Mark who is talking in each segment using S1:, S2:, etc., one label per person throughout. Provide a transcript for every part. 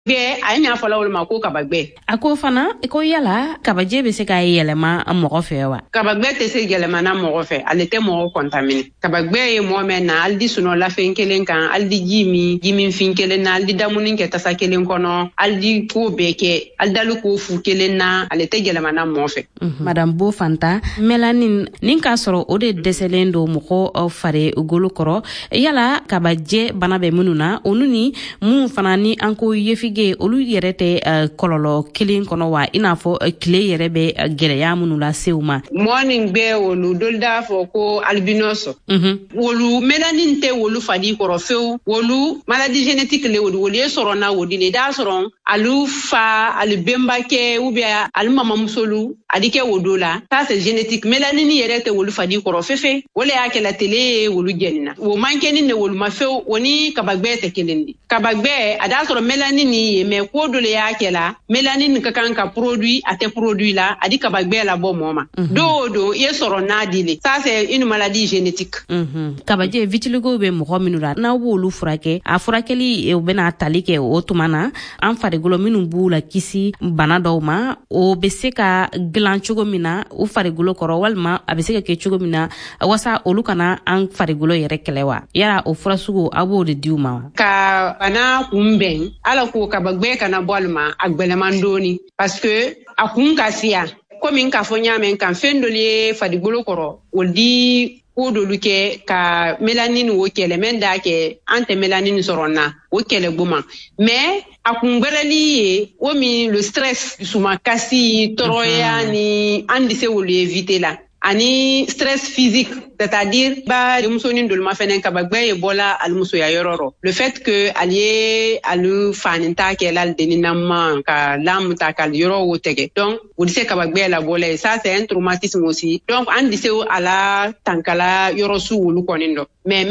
S1: be anya fala wol ma ko kabagbe
S2: ako fana ko yala kabaje be se ka yelema mo fe wa
S1: kabagbe te se yelema na mo fe alete mo contaminer kabagbe e mo men na aldi suno la fe kelen kan aldi jimi fin kelen na aldi damunin ke tasa kelen kono aldi ko beke aldalu ko fu kelen na alete yelema na mo fe
S2: madame Bo Fanta melanin nin ka soro o de deselendo mo ko fare golo koro yala kabaje bana be mununa onuni mun fana ni anko yefige olu yerete kololo kilin kono wa inafo kile yerebe geleya munula seuma
S1: morning be wolu dolda fo ko albinoso wolu melanin te wolu fadi koro few wolu maladie génétique le wolu soro na wodi le da soron alu fa albemba ke ubia almama musolu adike wodola ça c'est génétique mélanine yerete wolu fadi koro fefe wole yake la télé wolu genina wo mankeni ne wolu mafew woni kabagbe te kelendi kabagbe ada soro mélanine me ko dole yake la mélanine ka kan ka produit ate produit la adi kabagbe la bo moma do ye soro na dile ça c'est une maladie génétique
S2: kabaje vitiligo be mo minura na wolu furake a furakeli e bena talike o tumana an farigolo minu bula kisi bana dawma o beseka glanchogo mina u farigolo koro walma abeseka ke chogo mina wasa olu kana an farigolo yere kelewa yara o furasugo abo de diuma
S1: ka bana kumben ala ko kabagbe kana bolma agbelemandoni parce que akun kasia komi nka fo nyame kan fendole farigolo koro oldi ko dolu ke ka mélanine wo kele menda ke ante mélanine sorona wo kele goma mais akungbelali o mi le stress suma kasi toroya ni andi se wo le éviter la ani stress physique c'est-à-dire ba musoni ndolma fenen kabagbe bola almuso ya yororo le fait que allié alu faninta ke lal deninama ka lamta kal yoro wotege donc on dit kabagbe la bola ça c'est un traumatisme aussi donc on dit ala tankala yoro su wulu konindo mais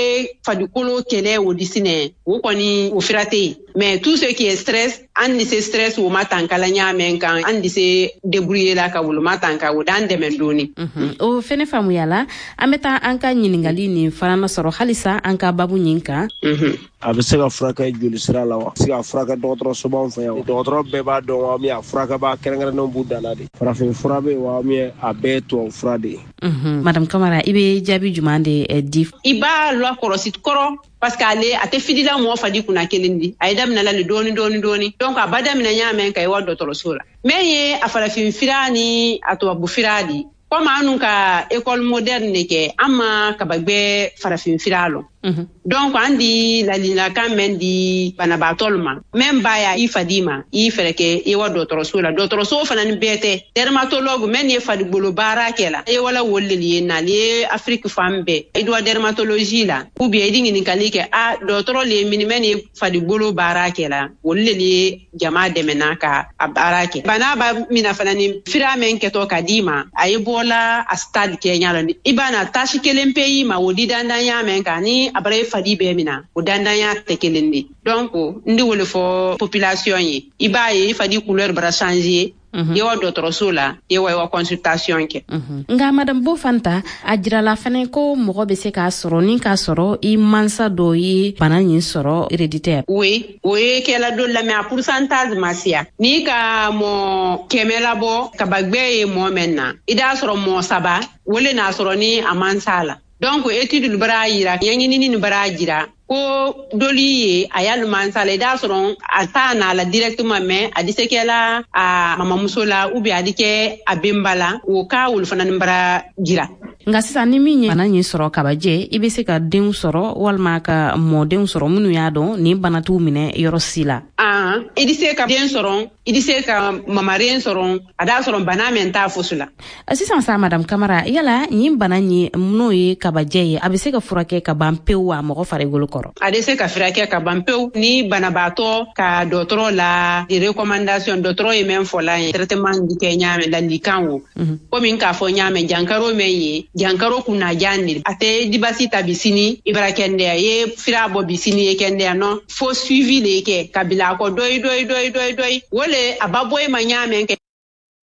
S1: fadukolo kele wodisine wo koni o firate mais tout ce qui est stress andi se stress wo matankala nyame kan andi se débrouiller la ka wulu matanka wodan demendoni
S2: o fene famu yala ameta anka nyiningali ni farana soro halisa anka babu nyinka
S3: abisega fraka juli sira la wa siga fraka docteur soban fa yaw docteur beba don wa mi fraka ba kerengere non budala de farafin furabe wa mi abeto frade
S2: madame Camara ibe jabi jumande dif
S1: iba lo korosit koro parce que ale ate fidila mo fadi kuna kelendi aidam na la doni donc abada mina nyame kay wa docteur sola mais afala fin firani ato bu firadi comme anunka école moderne ke ama kabagbe farafin firalo donc andi la lina kamen di banabatolma même baya ifadima ifereke e wa docteur so fanani bete dermatologue men ye fadi bolo barakela e wala wolleli na li Afrique fambe e do dermatologie la ou bien dingi ni kalike a docteur le minimen ye fadi bolo barakela wolleli jama de menaka abarake bana ba mina fanani firamen ke to kadima ay bola a stade Kenya lo ibana tashi kelempe ma wodi dandanya men kani abare fadi be mina o dandanya tekelendi donc ndi wole fo population yi ibaye fadi couleur bra changer yewa docteur sola yewa consultation ke
S2: nga madame Bo Fanta ajira la fane ko mo be se ka soro ni ka soro i mansa do yi banani soro héréditaire
S1: oui ke la do la mais pourcentage masia ni ka mo kemela bo ka bagbe mo menna ida soro mo saba wole na soro ni amansala donc étude lu bara yira yangini ni bara jira ko doli ayal mansala da soron atana la directement mais adisekela a mama musola ubi adike abimbala o ka wul fanan bara jira
S2: nga sisa ni minye banani soro kabaje ibe se ka den soro walma ka mo den soro munu ya don ni banatu mine yoro sila
S1: idise ka den soron idise ka mamaren soron ada soron banamen ta fosula
S2: sisa sa madame Camara yala yin banani munu ye kabaje abise ka furake ka bampewa mo fare golo koro
S1: adese ka firake ka bampew ni banabato ka docteur la di recommandation docteur e men fola traitement di Kenya men dan di kanwo ko min ka fo nyame jankaro meye jankaro kuna jandi ate dibasita bisini ibrakende ye firabo bisini ye kende no fo suivi le ke kabila ko doy wole ababoy ma nyame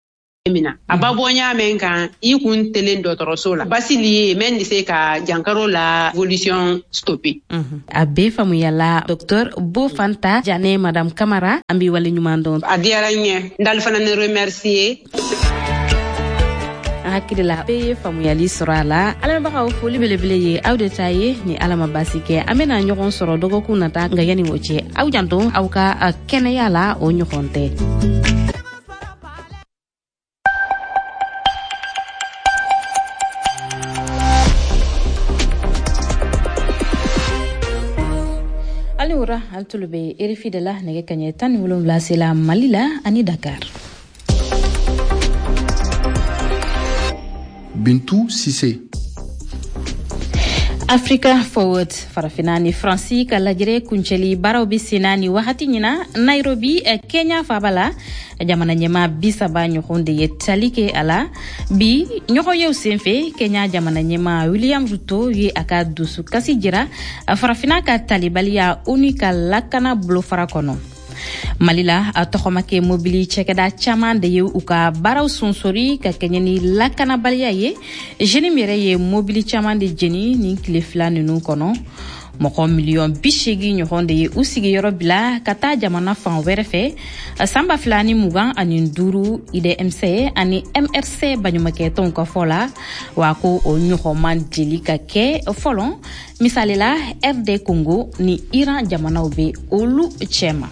S1: mina ababonya men kan I kun telen dotoroso la basili men dise ka jankaro la evolution stopper
S2: abe famu yalla docteur Bofanta Jane madame Camara ambi wali nyumando
S1: adiaranye ndal fana ne remercier
S2: hakidila be famu yali sorala alama baka foli belebele ye awdetaye ni alama basike amena nyogon soro dogo kunata ngayani woche awjanto awka kene yala o nyogonte Aliura altulube erifidela nege kanye tan wolum la sela Malila ani Dakar.
S4: Bintou Cissé.
S2: Africa Forward farafinani Franci kalajire kuncheli baraw sinani wahati nyina Nairobi Kenya fabala jamana nyema bisaba nyokonde yetalike ala bi nyoko yew senfe Kenya jamana nyema William Ruto ye aka dusu kasi jira farafina ka talibalia unika lakana blofara kono Malila atokhomake mobili chekeda chaman de yew uka baraw sonsori ka kenyani lakana balia ye jeni mere ye mobili chaman de jeni ni kleflani nu kono moko million bishegi nyohonde ye usigi yorobila kata jamana fan werefe samba flani mugan ani nduru IDMC ani MRC banyumake tonka fola wako o nyohoman delika ke folon misalela RD Congo ni Iran jamana obe olu chema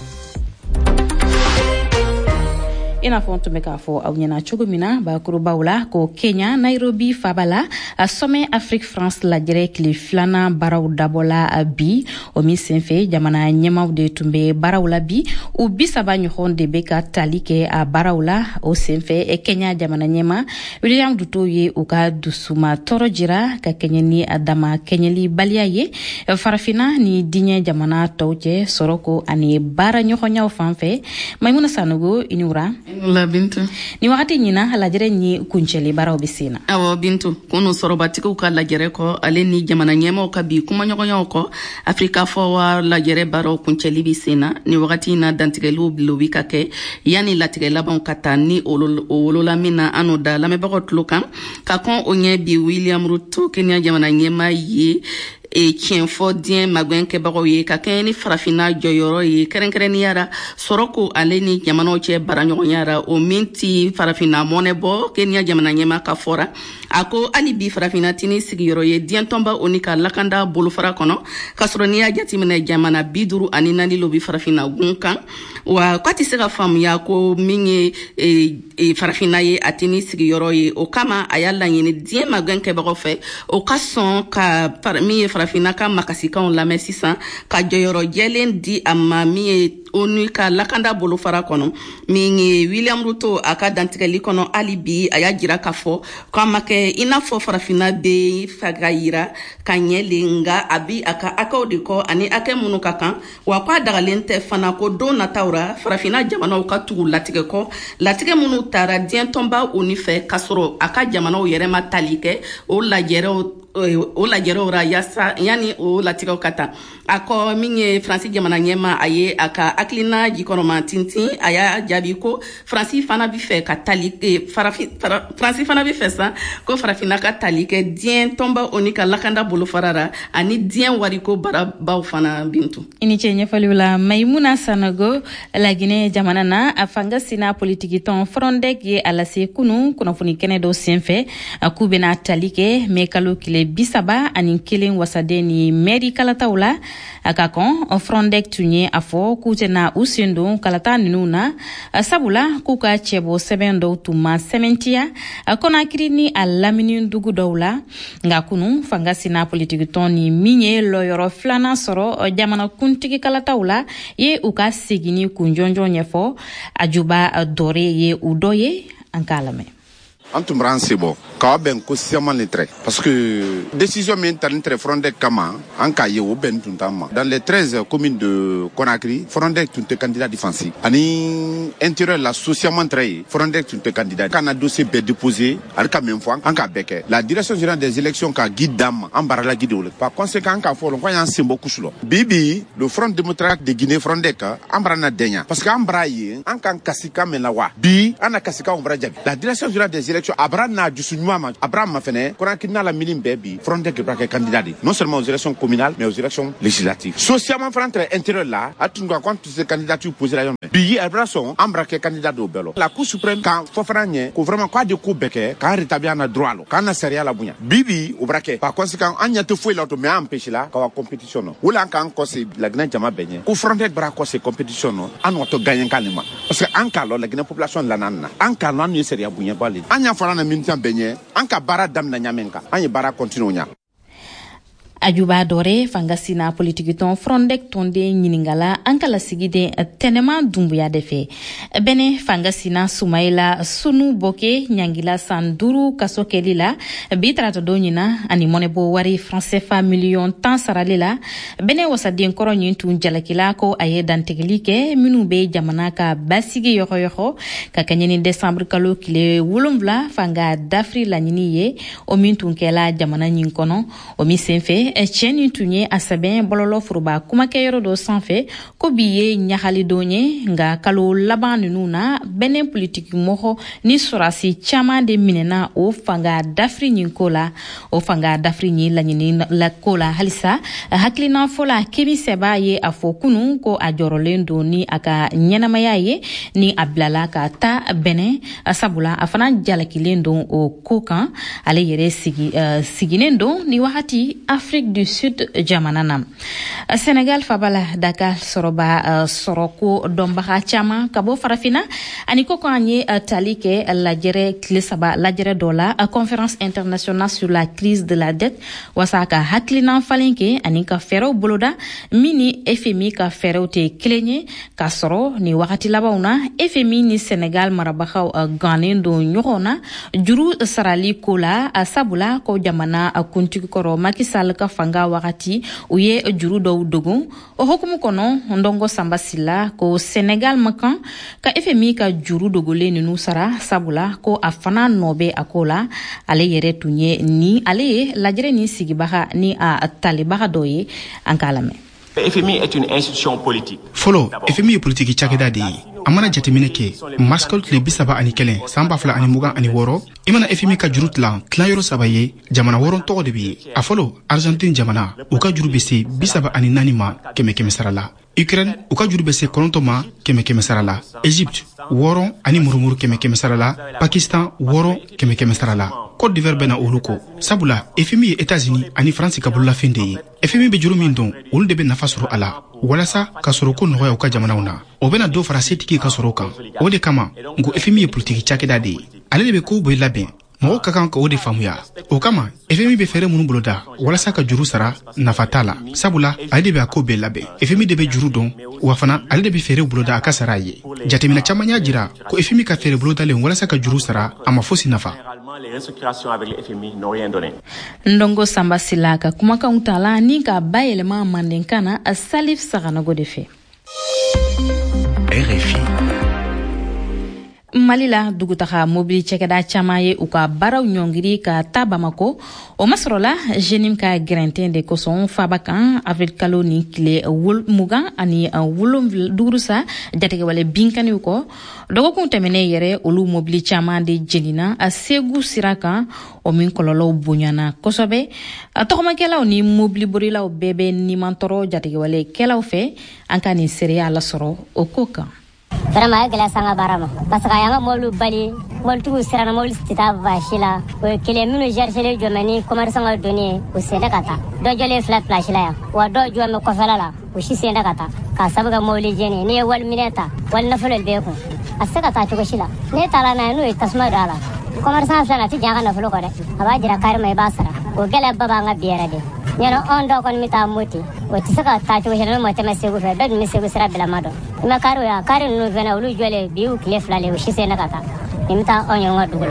S2: ina fonto meka fo awnyana chogomina ba kurubawla ko Kenya Nairobi fabala sommet Afrique France la direct li flana baraw dabola bi o mi senfe jamana nyemaw de tumbe barawla bi u bisaba nyonde beka talike a barawla o senfe e Kenya jamana nyema William Ruto ye uka dusuma torojira ka kenyani adama kenyali baliaye farafina ni dinye jamana tawje soroko ani bara nyohonya fanfe Maimuna Sanogo inura
S5: la Bintu
S2: ni wakati nyina lajere ni kuncheli baraw bisina
S5: awo Bintu kono sorobatiko ka lajere ko ale ni jamana nyema ka bi kuma nyogonya ko Africa Forward lajere baraw kuncheli bisina ni wakati na dantigelu bilobi kake yani latigela bon kata ni olola mina anoda la mebako tlukan ka kon onye bi William Ruto Kenya jamana nyema ye e tienfo dien magwen ke bago ye ka keni farafina joyoro ye kerenkereni yara soroko aleni jamano che baranyo yara o minti farafina monebo Kenya jamana nyema ka fora ako ali bi farafina tini sigiro ye dien tomba onika lakanda bolufara kono kasroni ya jati mena jamana biduru anina ni lobi farafina gunkan wa kwati sega fam ya ko mingi farafina ye atini sigiro ye o kama ayala yini dien magwen ke bago fe o kason ka parmi farafina ka makasika on la mesisa ka joyoro jelen di amami onu ka lakanda bolo fara kono mingi William Ruto aka dantigeli kono alibi aya jira kafo kama ke inafo farafina be fagayira kanyelinga abi aka odiko ani ake munu kakan wa kwa dagalente fana ko dona taura farafina jamana ka tugu latige ko latige munu tara dien tomba unife kasoro aka jamana yere matalike o la jere ora yasa yani o latige kata ako mingi Francis jamana nyema aye aka aklina jikoroma tintin aya jabiko Francis fana bi fe ka talike Francis fana bi fe sa ko farafina ka talike dien tomba onika lakanda bolo farara ani dien wariko bara baw fana Bintu
S2: ini chenye faliula Maimuna Sanogo la Guinée jamana na afanga sina politiki ton frondek ye alase kunu kuna funi kene do senfe akubena talike mekalo kile bisaba ani killing wasadeni meri kalatawla akakon frondek tunye afo kutena usindo kalata ninuna sabula kuka chebo sebendo tuma sementia akona kirini alamini ndugu dawla ngakunu fangasi na politiki toni minye loyoro flana soro jamana kuntiki kalatawla ye uka sigini kunjonjo nyefo ajuba dore ye udoye ankalame
S4: Antumran sebo ka ben ko siaman le trait parce que décision min tan très fronde kama en ka ye ben tuntama dans les 13 communes de Conakry fronde tunte candidat défensif ani intérieur la socialement trait fronde tunte candidat kana dossier be déposé al ka même fois en ka beke la direction générale des élections ka guide dam en barala guide par conséquent ka fo ko yan sembo kusulo bibi le front démocratique de Guinée fronde ka ambrana denya parce que ambraye en kan kasika menawa bi ana kasika ombra jabi la direction générale des élections abrana du Abraham Mafene, Conakry n'a la minime baby, frontière qui braque candidat, non seulement aux élections communales, mais aux élections législatives. Socialement, frontière intérieure là, à tout cas, quand ces candidatures posées là, billet, Abraham, embraqué candidat au bello. La Cour suprême, quand Fofranier, qu'on vraiment quoi de coup béquet, quand rétablir un droit, quand on a sérieux la bounia. Bibi, au braquet. Par conséquent, on y a tout fouillé l'autre, mais empêché là, quand on compétition, ou là, quand on s'est la Guinée Jama Beignet, ou frontière braque, c'est compétition, on a tout gagné calmement. Parce que en cas, la Guinée population de la nana, en cas, on y a sérieux bounia, balé. On y a fait un minute beignet, en cas, bara dam na nyamenka anye bara continue nya
S2: Ajuba Dore fangasina politikiton frondek tonde nyiningala ankala sigide tenema dumbuya defe bene fangasina Sumaila Sunu Boke nyangila sanduru kasokelila bitrato donyina ani monebo wari francefa million tan saralila bene wasadien koro nyintu jalakila ko aye dantegelike minube jamana ka basige yoho ka kanyeni décembre kalo kile wulumvla fanga dafri la nyiniye o mintu kela jamana nyinkono o mi senfe cheni tunye asabe bololo furuba kuma ke yoro do sanfe ko biye nyaxali donye nga kalo labanu nuna benen politique moho ni sorasi chama de minena o fanga dafri nyinkola o fanga dafri nyi lanyini la kola halisa haklina fola kemi seba ye afokunu ko ajorolendo ni aka nyenamaya ye ni ablala ka ta benen sabula afana jalakilendo o kokan ale yere siginendo ni wahati Afrique du Sud jamanana Senegal fabala Dakar soroba soroko dombaha chama kabo farafina aniko ko anye talike lajere klesaba lajere dola conférence internationale sur la crise de la dette wasaka haklina falinke anika fero boloda mini FMI ka fero te klenye ka soro ni wakati labauna FMI ni Senegal marabaha ganendo nyona juru sarali kola sabula ko jamana kunti koro makisal ka fanga wakati uye juru do dogun o hokumu kono ndongo sambasila ko Senegal makan ka FMI ka juru dogole ni nusara sabula ko afana nobe akola ale yere tunye ni ale lajere ni sigibaha ni a talibaha doye ankalame.
S6: FMI est une institution politique.
S7: Follow FMI politique chakeda di amana jatemine ke maskol le bisaba ani kelen samba fla ani mugan ani woro imana FMI ka jurut la tlayoro sabaye jamana woron to de bi a follow Argentine jamana u ka juru bese bisaba ani nanima keme sarala Ukraine u ka juru bese kolontoma keme sarala Egypte woron ani murumuru keme sarala Pakistan woron keme sarala Côte d'Ivoire bena oluko sabula FMI États-Unis ani France ka bulla fende FMI be juru min don ul de be nafasuru ala walasa ka soro ko no ya ka jamanauna o bena do fara setiki ka soro kan o de kama ngo FMI politique chakeda de ale de be ko boy laben mo ka kan ko de famuya o kama FMI be fere munu boloda walasa ka juru sara nafatala sabula ale de be ko be laben FMI de be juru don wa fana ale de be fere boloda aka saraye jatemina chamanya jira ko FMI ka fere boloda le walasa ka juru sara ama fosi nafa
S6: les restructurations avec le FMI n'ont rien donné.
S2: Ndongo Samba Silaka kumaka utala ni ka bayelema mandenkana a Salif Saranago de fe.
S8: RFI
S2: Malila dugutaha mobili chekeda chamaye uka baraw nyongiri ka tabamako o masrola jenim ka grantin de koson fabakan avec kaloni kile wul mugan ani wulum durusa jatege wale binkani ko dogo kun temene yere olu mobili chama de jenina a segu siraka o min kololo bunyana kosobe atokoma kela oni mobili borila o bebe ni mantoro jatege wale kela fe ankani seria la soro o koka
S9: Vraiment gala sanga barama parce que yanga molu bali mol tu sirana mol stita vashila o kele minu jerchele jomani commerçant ga donné o senda kata do jole flat place la wa do jome ko felala o shi senda kata ka sabuga moli jeni ne wal mineta wal nafulel be ko asaka ta to shila ne tala na no tasma dala commerçant fala ti jaga nafulo ko de aba jira kar mai basara o gala baba nga biera de nyano ondo kon mita moti o tisaka ta to shila mo teme segu fe do mi segu sira bela mado ma karo ya kare no vena ulu jole biu kile flale o shise na kata imita onyo ngadugula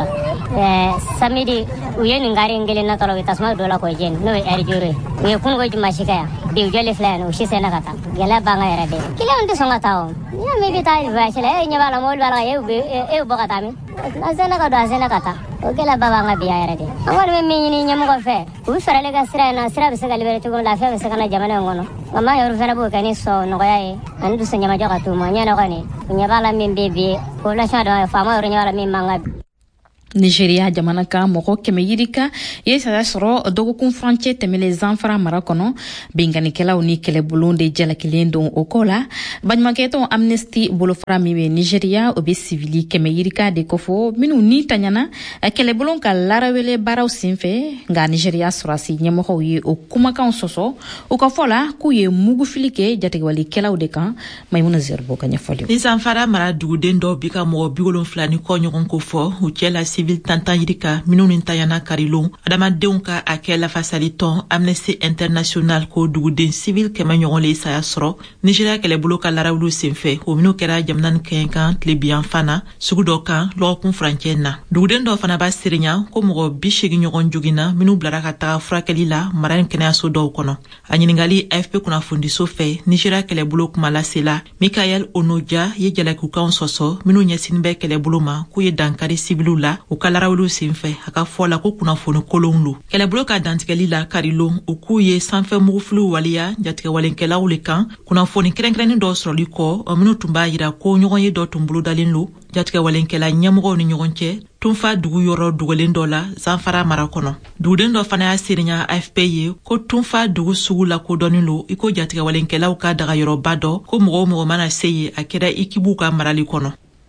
S9: samedi u ye nin gari in kelen natɔla u ye tasuma dɔ la k'o jeni n'o ye ɛri joro ye u ye kununko jumasi kɛ yan bi u jɔli filɛ yan u si senna ka taa gɛlɛya b'an ka yɛrɛ de kiliyanw tɛ sɔn ka taa o n'i y'a mɛn i bɛ taa voyage la e ɲɛ b'a la mobili b'a la e bɛ bɔ ka taa min a senna ka don a senna ka taa o gɛlɛya ba b'an ka bi yan yɛrɛ de an kɔni bɛ min ɲini ɲɛmɔgɔ fɛ u bɛ fɛɛrɛ ka sira in na sira bɛ se ka libéré cogo min lafiya bɛ se ka na jamana in kɔnɔ nka maa yɔrɔ fana b'o kɛ ni sɔn nɔgɔya ye ani dusu ɲamajɔ ka t'u ma ɲɛ kɔni u ɲɛ b'a la min bɛ bi population dɔ faama yɔrɔ ɲɛ b'a la min man ka bi
S2: Nigeria jamana ka mɔgɔ 100 yirika ye saya sɔrɔ dɔgɔkun furancɛ tɛmɛlen Zamfara mara kɔnɔ benganikɛlaw ni kɛlɛbolo de jalakilen don o ko la baɲumankɛtɔn Amnesty bolofara min bɛ Nigeria o bɛ civili 100 yirika de kofɔ minnu ni taɲana kɛlɛbolo ka larawele baaraw senfɛ nka Nigeria sɔrɔsi ɲɛmɔgɔw ye o kumakanw sɔsɔ o ka fɔ la k'u ye mugufili kɛ jatigɛwalikɛlaw de kan Maimuna Zerbo ka ɲɛfɔli.
S8: Ni Zamfara mara duguden dɔ bi ka mɔgɔ 70 ni kɔ ɲɔgɔn ko fɔ u cɛ la civil tantan yirika minnu ni tayana karilon adamadenw ka a kɛ lafasali tɔn Amnesty International ko duguden civil 100 ɲɔgɔn le saya sɔrɔ Nigeria kɛlɛbolo ka larawulu senfɛ o minnu kɛra jamana ni kɛɲɛ kan tile biyan fana sugu dɔ kan lɔgɔkun furancɛ na duguden dɔ fana b'a sirinya ko mɔgɔ 80 ɲɔgɔn jogina minnu bilara ka taga furakɛli la mara ni kɛnɛyaso dɔw kɔnɔ a ɲiningali AFP kunnafonidiso fɛ Nigeria kɛlɛbolo kuma lasela Mikael Onoja ye jalakikukanw sɔsɔ minnu ɲɛsinin bɛ kɛlɛbolo ma k'u ye dankari sibiliw la u ka larawulu senfɛ a ka fɔ la ko kunnafoni kolonw lo kɛlɛbolo ka dantigɛli la karilon u k'u ye sanfɛ mugufiliw waliya jatigɛwalenkɛlaw le kan kunnafoni kɛrɛnkɛrɛnnin dɔ sɔrɔli kɔ minnu tun b'a yira ko ɲɔgɔn ye dɔ tun bolodalen lo jatigɛwalenkɛla ɲɛmɔgɔw ni ɲɔgɔn cɛ tunfa dugu yɔrɔ dugulen dɔ la Zamfara mara kɔnɔ duguden dɔ fana y'a serinya AFP ye ko tunfa dugu sugu la kodɔnnen lo iko jatigɛwalenkɛlaw ka dagayɔrɔba dɔ ko mɔgɔ mɔgɔ mana se ye a kɛra ikibu ka marali kɔnɔ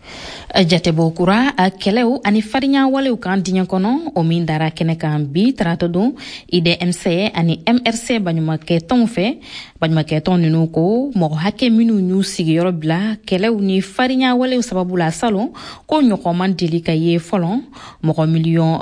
S2: jatebɔ kura a kɛlɛw ani farinya walew kan diɲɛ kɔnɔ o min dara kɛnɛ kan bi tarata don IDMC ani MRC baɲumankɛtɔnw fɛ baɲumankɛtɔn ninnu ko mɔgɔ hakɛ minnu y'u sigiyɔrɔ bila kɛlɛw ni farinya walew sababu la salon ko ɲɔgɔnman deli ka ye fɔlɔ mɔgɔ miliyɔn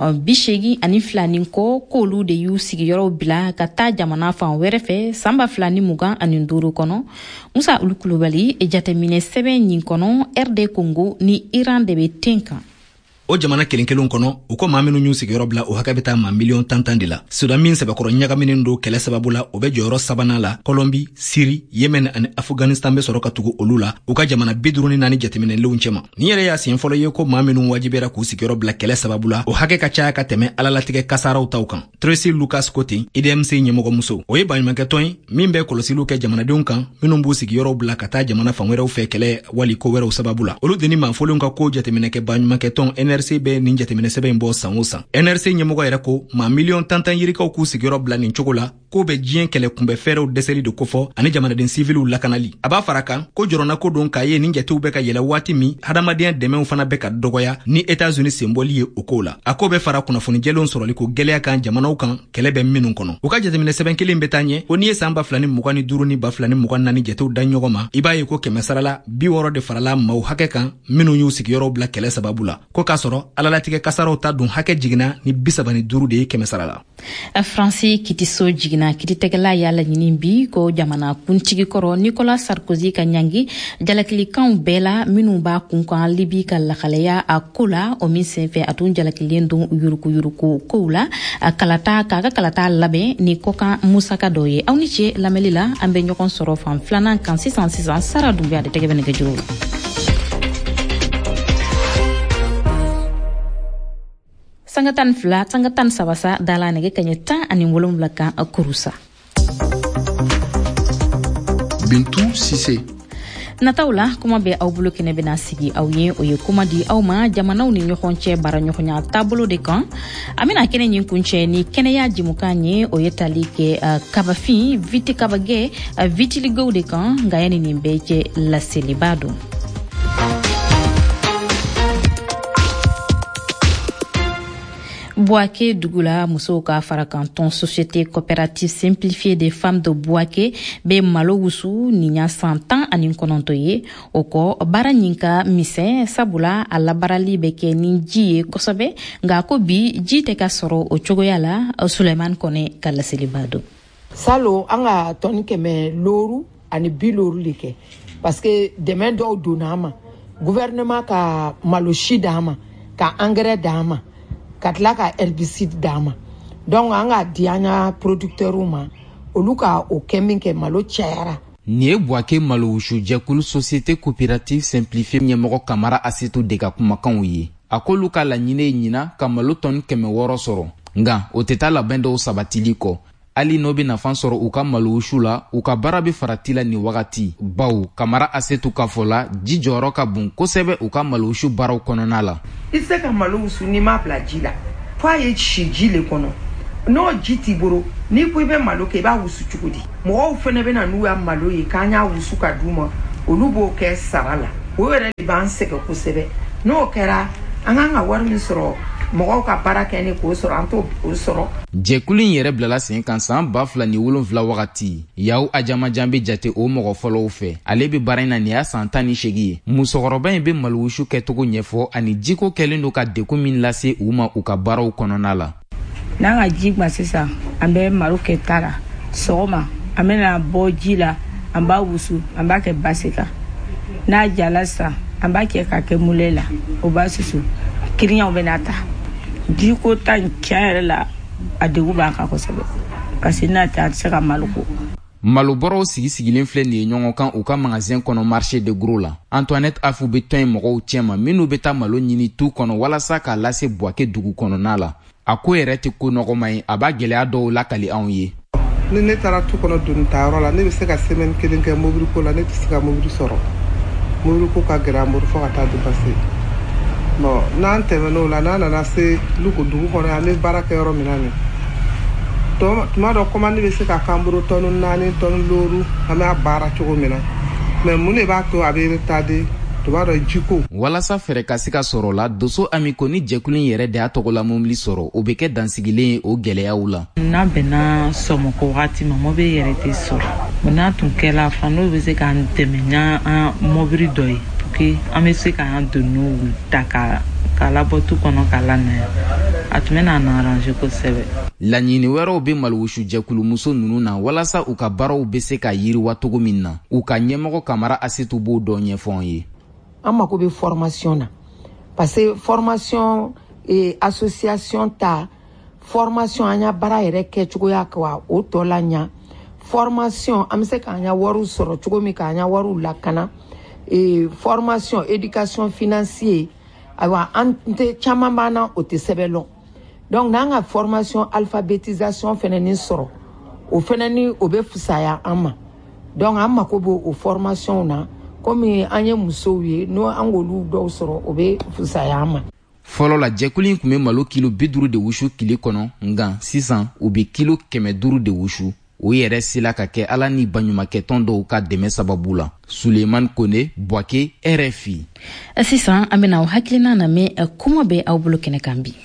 S2: 82 ni kɔ k'olu de y'u sigiyɔrɔw bila ka taa jamana fan wɛrɛ fɛ san 2025 kɔnɔ Musa Ulu Kulubali jateminɛ sɛbɛn nin kɔnɔ RD Congo ni Iran de bɛ ten kan.
S10: O jamana kelenkelenw kɔnɔ u ko maa minnu y'u sigiyɔrɔ bila o hakɛ bɛ taa maa miliyɔn 10 de la Sudan min sɛbɛkɔrɔ ɲagaminen don kɛlɛ sababu la o bɛ jɔyɔrɔ sabanan la Colombie, Syrie, Yemen ani Afghanistan bɛ sɔrɔ ka tugu olu la u ka jamana 54 jateminɛlenw cɛma ni yɛrɛ y'a siɲɛ fɔlɔ ye ko maa minnu wajibera k'u sigiyɔrɔ bila kɛlɛ sababu la o hakɛ ka caya ka tɛmɛ alalatigɛ kasaraw taw kan Tracy Lucas Cote IDMC ɲɛmɔgɔmuso o ye baɲumankɛtɔn ye min bɛ kɔlɔsiliw kɛ jamanadenw kan minnu b'u sigiyɔrɔw bila ka taa jamana fan wɛrɛw fɛ kɛlɛ wali ko wɛrɛw sababu la olu deni maafolenw ka ko jateminɛkɛ baɲumankɛtɔn NRC bɛ nin jateminɛ sɛbɛn in bɔ san o san NRC ɲɛmɔgɔ yɛrɛ ko maa miliyɔn 10 yirikaw k'u sigiyɔrɔ bila nin cogo la ko bɛ diɲɛ kɛlɛ kunbɛ fɛɛrɛw dɛsɛli de kofɔ ani jamanaden siviluw lakanali a b'a fara kan ko jɔrɔna ko don k'a ye nin jatew bɛ ka yɛlɛ waati min hadamadenya dɛmɛw fana bɛ ka dɔgɔya ni États-Unis senbɔli ye o ko la a ko bɛ fara kunnafoni jɛlenw sɔrɔli ko gɛlɛya kan jamanaw kan kɛlɛ bɛ minnu kɔnɔ u ka jateminɛ sɛbɛn kelen bɛ taa ɲɛ ko n'i ye san 2025 ni 2024 jatew da ɲɔgɔn ma i b'a ye ko 100 sarala 60 de farala maaw hakɛ kan minnu y'u sigiyɔrɔw bila kɛlɛ sababu la ko k'a sɔrɔ alalatigɛ kasaraw ta dun hakɛ jiginna ni 35 de ye 100 sarala
S2: Fransi kitiso jiginna kititegɛla y'a laɲini bi ko jamana kuntigi kɔrɔ Nicolas Sarkozy ka ɲangi jalakilikanw bɛɛ la minnu b'a kunkan Libi ka lakalaya a ko la o min senfɛ a tun jalakilen don yuruku kow la k'a ka kalata labɛn ni kɔkan musaka dɔ ye aw ni ce lamɛnli la an bɛ ɲɔgɔn sɔrɔ fan filanan kan sisan Sara Dunbiya de tɛgɛ bɛ nɛgɛjuru la. Sanga tan sabasa dala nege kanya 17 kan akurusa.
S11: Bintou Cissé.
S2: Nataula kuma be aw bolo kene bena sigi aw ye o ye kuma di aw ma jamanaw ni ɲɔgɔn cɛ bara ɲɔgɔnya taabolo de kan amina kene ɲin kuncɛ ni kɛnɛya jimukan ye o ye tali kɛ kabafin viti kabagɛ vitiligow de kan nka yani nin bɛɛ cɛ laseliba don. Bouaké Dougoula muso ka fara kanton société coopérative simplifiée des femmes de Bouaké be malo wusu ni ɲa san 19 ye o kɔ baara ɲin ka misɛn sabula a labarali bɛ kɛ ni ji ye kosɛbɛ nka ko bi ji tɛ ka sɔrɔ o cogoya la Suleiman Kone ka laseliba don.
S12: Salo an ka tɔni 100 loru ani 20 loru de kɛ parce que dɛmɛ dɔw donna an ma gouvernement ka malo si d'an ma ka engrais d'an ma ka tila ka herbicide d'a ma donc an ka di an ka producteurs ma olu ka o kɛ min kɛ malo cayara.
S13: Nin ye Buwake malo wusu jɛkulu société coopérative simplifiée ɲɛmɔgɔ Kamara Asetu de ka kumakanw ye. A k'olu ka laɲini ye ɲina ka malo tɔni 600 sɔrɔ nka o tɛ taa labɛn dɔw sabatili kɔ. Ali n'o bɛ nafa sɔrɔ u ka malo wusu la u ka baara bɛ farati la nin wagati bawo Kamara Asetu ka fɔ la ji jɔyɔrɔ ka bon kosɛbɛ u ka malo wusu baaraw kɔnɔna la.
S12: I se ka malo wusu n'i m'a bila ji la fo a ye si ji le kɔnɔ n'o ji t'i bolo n'i ko i bɛ malo kɛ i b'a wusu cogo di mɔgɔw fana bɛ na n'u ya malo ye k'an y'a wusu ka d'u ma olu b'o kɛ sara la o yɛrɛ de b'an sɛgɛn kosɛbɛ n'o kɛra an kan ka wari min sɔrɔ mɔgɔw ka baara kɛ ni k'o sɔrɔ an t'o sɔrɔ.
S13: Jɛkulu in yɛrɛ bilala sen kan san 2007 wagati Yawu Ajamajan bɛ jate o mɔgɔ fɔlɔw fɛ ale bɛ baara in na nin y'a san 18 ye musokɔrɔba in bɛ malo wusu kɛcogo ɲɛfɔ ani jiko kɛlen don ka degun min lase u ma u ka baaraw kɔnɔna la.
S14: N'an ka ji gba sisan an bɛ malo kɛ ta la sɔgɔma an bɛna bɔ ji la an b'a wusu an b'a kɛ basi kan n'a jala sisan an b'a kɛ ka kɛ mule la o b'a susu kiriɲaw bɛna ta ji ko ta tiɲɛ yɛrɛ la a degun b'an kan kosɛbɛ parce que n'a tɛ a tɛ se ka malo ko.
S13: Malobɔrɔw sigi-sigilen filɛ nin ye ɲɔgɔn kan u ka magasin kɔnɔ marché de gros la. Antoinette Afu bɛ tɔn in mɔgɔw cɛma minnu bɛ taa malo ɲini tu kɔnɔ walasa k'a lase Buwake dugu kɔnɔna la. A ko yɛrɛ tɛ ko nɔgɔma ye a b'a gɛlɛya dɔw lakali anw ye.
S15: Ni ne taara tu kɔnɔ doni tayɔrɔ la ne bɛ se ka semaine 1 kɛ mobili ko la ne tɛ se ka mobili sɔrɔ mobili ko ka gɛlɛ an bolo fo ka taa dépasser bon n'an tɛmɛn'o la n'an nana se Luko dugu kɔnɔ yan an bɛ baara kɛ yɔrɔ min na nin tuma dɔ commande bɛ se ka k'an bolo tɔni 4 tɔni 5 an bɛ a baara cogo min na mais mun de b'a to a bɛ retarder tuma dɔ jiko.
S13: Walasa fɛrɛ ka se ka sɔrɔ la Doso Amiko ni jɛkulu in yɛrɛ de y'a tɔgɔla mobili sɔrɔ o bɛ kɛ dansigilen ye o gɛlɛyaw la.
S16: N'a bɛnna sɔmɔkɔ wagati ma mobili yɛrɛ tɛ sɔrɔ n'a tun kɛla fan n'o bɛ se k'an dɛmɛ n'an mobili dɔ ye pour que an bɛ se k'an doniw ta k'a labɔ tu kɔnɔ k'a lanaya a tun bɛ n'an arranger kosɛbɛ.
S13: Laɲini wɛrɛw bɛ malowusu jɛkulumuso ninnu na walasa u ka baaraw bɛ se ka yiriwa cogo min na u ka ɲɛmɔgɔ Kamara Asetu b'o dɔ ɲɛfɔ an ye.
S12: An mako bɛ formation na parce que formation association ta formation an ya baara yɛrɛ kɛ cogoya ka o tɔ la ɲa formation an bɛ se k'an ya wariw sɔrɔ cogo min k'an ya wariw lakana formation éducation financier ayiwa an tɛ caman b'an na o tɛ sɛbɛn lɔn donc n'an ka formation alphabétisation fɛnɛ ni sɔrɔ o fɛnɛ ni o bɛ fisaya an ma donc an mako b'o o formation na komi an ye musow ye n'o an k'olu dɔw sɔrɔ o bɛ fisaya an ma.
S13: Fɔlɔ la jɛkulu in tun bɛ malo kilo 50 de wusu tile kɔnɔ nka sisan u bɛ kilo 500 de wusu o yɛrɛ sela ka kɛ ala ni baɲumankɛtɔn dɔw ka dɛmɛ sababu la. Suleiman Kone, Buwake, RFI.
S2: Sisan an bɛna aw hakilina lamɛn kuma bɛ aw bolo kɛnɛ kan bi.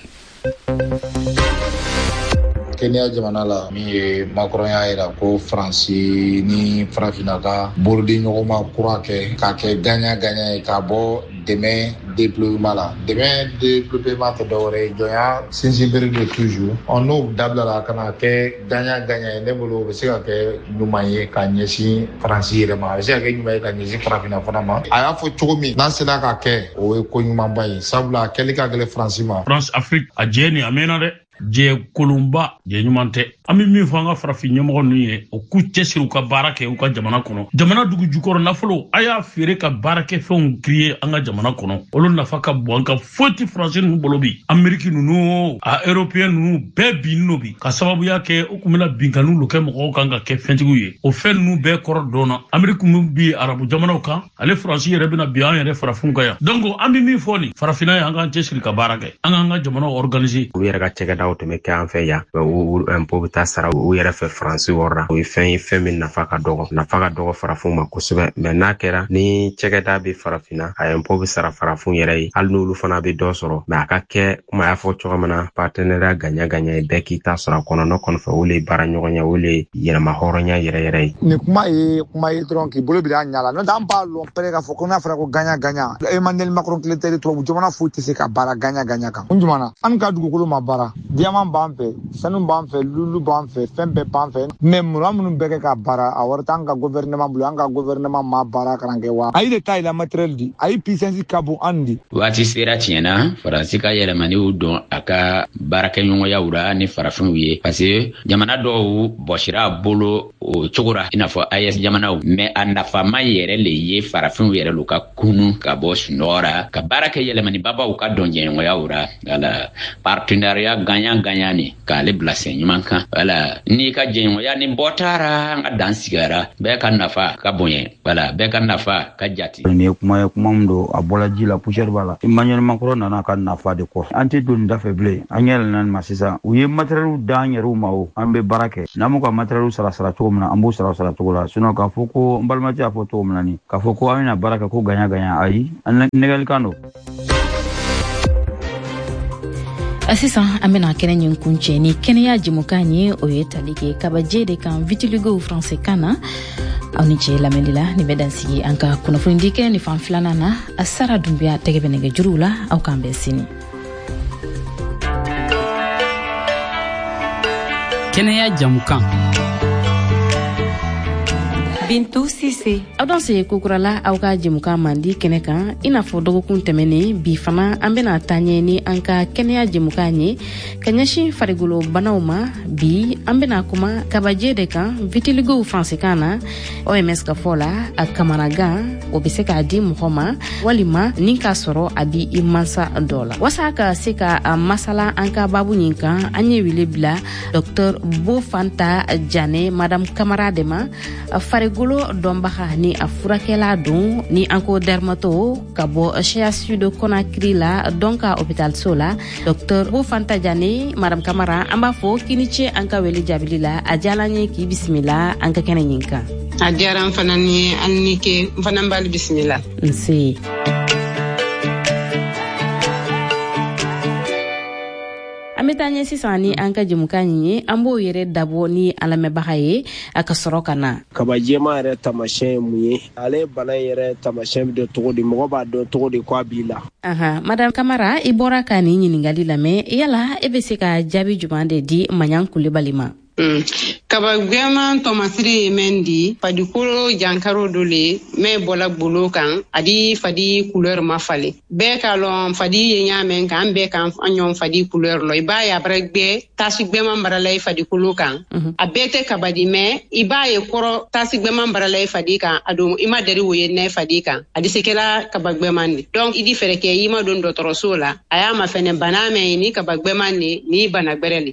S17: Kenya jamana la min ye Macron y'a yira ko Faransi ni Farafina ka bolodi ɲɔgɔnma kura kɛ k'a kɛ gagnant-gagnant ye k'a bɔ dɛmɛ développement la. Dɛmɛ développement tɛ dɔwɛrɛ ye jɔnya sinsinbere de toujours n'o dabilala ka na kɛ gagnant-gagnant ye ne bolo o bɛ se ka kɛ ɲuman ye ka ɲɛsin Faransi yɛrɛ ma a bɛ se ka kɛ ɲuman ye ka ɲɛsin Farafina fana ma a y'a fɔ cogo min n'an sera ka kɛ o ye ko ɲumanba ye sabula a kɛli ka gɛlɛn Faransi ma.
S18: France Afrique a jɛ nin a mɛnna dɛ. Jɛ kolonba jɛ ɲuman tɛ an bɛ min fɔ an ka farafin ɲɛmɔgɔ ninnu ye o k'u cɛsiri u ka baara kɛ u ka jamana kɔnɔ jamana dugu jukɔrɔ nafolo a y'a feere ka baara kɛ fɛnw créer an ka jamana kɔnɔ olu nafa ka bon an ka foyi tɛ Faransi ninnu bolo bi Amérique ninnu a européen ninnu bɛɛ binnen don bi ka sababuya kɛ u tun bɛna binkaniw kɛ mɔgɔw kan ka kɛ fɛntigiw ye o fɛn ninnu bɛɛ kɔrɔ dɔnna Amérique min bi arabu jamanaw kan ale Faransi yɛrɛ bɛna bi an yɛrɛ farafinw kan yan donc an bɛ min fɔ nin farafinna ye an k'an cɛsiri ka baara kɛ an k'an ka jamanaw organiser
S19: u yɛrɛ ka cɛkɛdaw tun bɛ kɛ an fɛ yan u impôt bɛ taa sara u yɛrɛ fɛ Faransi wɔrɔ o ye fɛn min nafa ka dɔgɔ farafinw ma kosɛbɛ mais n'a kɛra ni cɛkɛda bɛ farafinna a impôt bɛ sara farafinw yɛrɛ ye hali n'olu fana bɛ dɔ sɔrɔ mais a ka kɛ kuma y'a fɔ cogo min na partenariat gagnant-gagnant ye bɛɛ k'i ta sɔrɔ a kɔnɔ ne kɔni fɛ o le ye baara ɲɔgɔn ye o le ye yɛlɛma hɔrɔnya yɛrɛ ye.
S20: Nin kuma ye dɔrɔn k'i bolo bila a ɲɛ la n'o tɛ an b'a lɔn pɛrɛ k'a fɔ ko n'a fɔra ko gagnant-gagnant Emmanuel Macron kelen tɛ tubabu jamana foyi tɛ se ka baara gagnant-gagnant kan. Kun jumɛn na an ka dugukolo ma baara diamant b'an fɛ sanu b'an fɛ lulu b'an fɛ fɛn bɛɛ b'an fɛ mais mura minnu bɛ kɛ ka baara a wari t'an ka gouvernement bolo an ka gouvernement ma baara kalan kɛ wa a ye de ta yɛlɛ matériel di a ye puissance ka bon an di
S21: waati sera tiɲɛna faransi ka yɛlɛmaniw dɔn a ka baarakɛɲɔgɔnyaw ra ni farafinw ye parce que jamana dɔw bɔsira a bolo o cogo ra i n'a fɔ AES jamanaw mais a nafama yɛrɛ le ye farafinw yɛrɛ lu ka kunu ka bɔ sunɔgɔ ra ka baara kɛ yɛlɛmanibabaw ka dɔn jɛɲɔgɔnyaw ra wala partenariat gagnant ni k'ale bila sen ɲuman kan wala n'i ka jɛɲɔgɔnya ni bɔ taara an ka dan sigara bɛɛ ka nafa ka bonya wala bɛɛ ka nafa ka jati
S22: ni kuma ye kuma min don a bɔla ji la poussière b'a la Emmanuel Macron nana ka nafa de kɔ an tɛ don da fɛ bilen an yɛlɛnna nin ma sisan u ye matériel d'an yɛrɛw ma o an bɛ baara kɛ n'an m'u ka matériel sara cogo min na an b'u sara cogo la sinon k'a fɔ ko n balimakɛ y'a fɔ cogo min na ni k'a fɔ ko an bɛna baara kɛ ko gagnant ayi an nɛgɛlikan don.
S2: Sisan an bena kɛnɛ ɲin kuncɛ ni kɛnɛya jɛmukan ye o ye tali kɛ kabaje de kan vitiligo français kan na aw ni cɛ lamɛnli la nin bɛ dansigi an ka kunnafonidi kɛ ni fan filanan na a Sara Dunbiya tɛgɛ bɛ nɛgɛ juruw la aw k'an bɛn sini.
S23: Kɛnɛya jamukan
S2: Bintu Sise aw dan se kukurala aw ka jɛmukan mandi kɛnɛ kan i n'a fɔ dɔgɔkun tɛmɛnen bi fana an bena taa ɲɛ ni an ka kɛnɛya jɛmukan ye ka ɲɛsin farigolo banaw ma bi an bena kuma kabaje de kan vitiligo français kan na OMS ka fɔ la a kamanagan o be se k'a di mɔgɔ ma walima ni k'a sɔrɔ a bi i mansa dɔ la wasa ka se ka masala an ka babu ɲin kan an ye wele bila Dr Bofanta Jane Madame Kamara de ma farigolo dɔnbaga ni a furakɛla don ni an ko dermato ka bɔ CHU de Conakry la donc ka hôpital so la Dr Bofanta Jane Madame Kamara an b'a fɔ kini ce an ka wele jaabili la a diyala n ye k'i bisimila an ka kɛnɛ ɲin kan.
S1: A diyara n fana ni an ni ke n fana b'ale bisimila.
S2: Nse. An bɛ taa ɲɛ sisan ni an ka jɛmukan ye an b'o yɛrɛ dabɔ ni an lamɛnbaga ye a ka sɔrɔ ka na.
S3: Kabajɛma yɛrɛ tamasiyɛn ye mun ye ale bana yɛrɛ tamasiyɛn bɛ dɔn cogo di mɔgɔ b'a dɔn cogo di k'a b'i la.
S2: Madame Kamara i bɔra ka nin ɲininkali lamɛn yala e bɛ se ka jaabi jumɛn de di Maɲan Kulibali ma.
S1: Kabagwema tomasiri ye men di fadikolo jankaro do le me bola bolo kan adi fadi couleur ma fale be ka lon fadi ye nyamen kan be kan anyon fadi couleur lo iba ya bregbe tasigbe man baralay fadi kolo kan abete kabadi me iba ye koro tasigbe man baralay fadi kan ado ima dari wo ye ne fadi kan adi sekela kabagbe man ni donc idi fereke ima don dotoro sola aya ma fene baname ni kabagbe man ni bana gbereli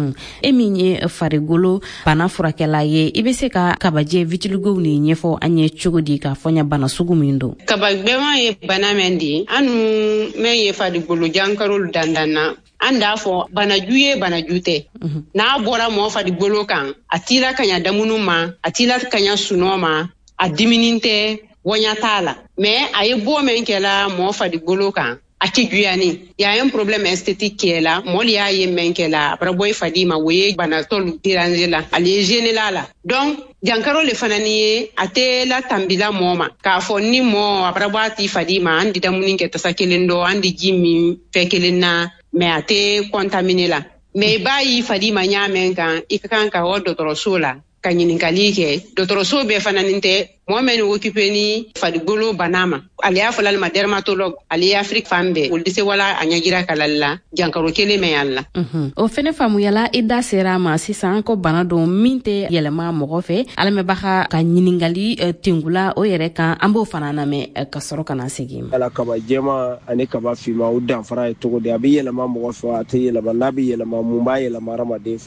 S2: eminye farigolo bana furakɛla ye i be se ka kabaje vitiligo ni ɲɛfɔ an ye cogo di k'a fɔ ɲa bana sugu min don.
S1: Kabagbɛma ye bana men di anu men ye farigolo jankarolu dandanna an d'a fɔ banaju ye banaju tɛ n'a bɔra mɔgɔ farigolo kan a tila kaɲa damunu ma a tila kaɲa sunɔ ma a diminin tɛ wɔɲa t'a la mais a ye bɔ men kɛla mɔgɔ farigolo kan a tɛ juyani y a un problème esthétique qui est là mɔli y'a ye men kɛla a bara bɔ i fadi ma o ye banatɔlu déranger la ale ye gêner la donc jankaro le fana ni ye a tɛ la tambila mɔɔ ma k'a fɔ ni mɔɔ a bara bɔ a t'i fadi ma an di damuni kɛ tasa kelen dɔ an di ji min fɛ kelen na mais a tɛ contaminer la mais i b'a y'i fadi ma ɲa men kan i ka kan ka hɔ dɔtɔrɔso la ka ɲininkali kɛ dɔtɔrɔso bɛɛ fana nin tɛ mɔgɔ min occupé ni farigolo bana ma ale y'a fɔla ma dermatologue ale ye Afrique fan bɛɛ olu se wala a ɲɛjira kalali la jankaro kelen mɛ yan la
S2: o fɛnɛ faamuyala i da sera ma sisan ko bana don min tɛ yɛlɛma mɔgɔ fɛ alamɛbaga ka ɲininkali tengula o yɛrɛ kan an b'o fana lamɛn ka sɔrɔ ka na segin ma.
S3: Ala kaba jɛma ani kaba finma o danfara ye cogo di a bɛ yɛlɛma mɔgɔ fɛ a tɛ yɛlɛma n'a bɛ yɛlɛma mun b'a yɛlɛma hadamaden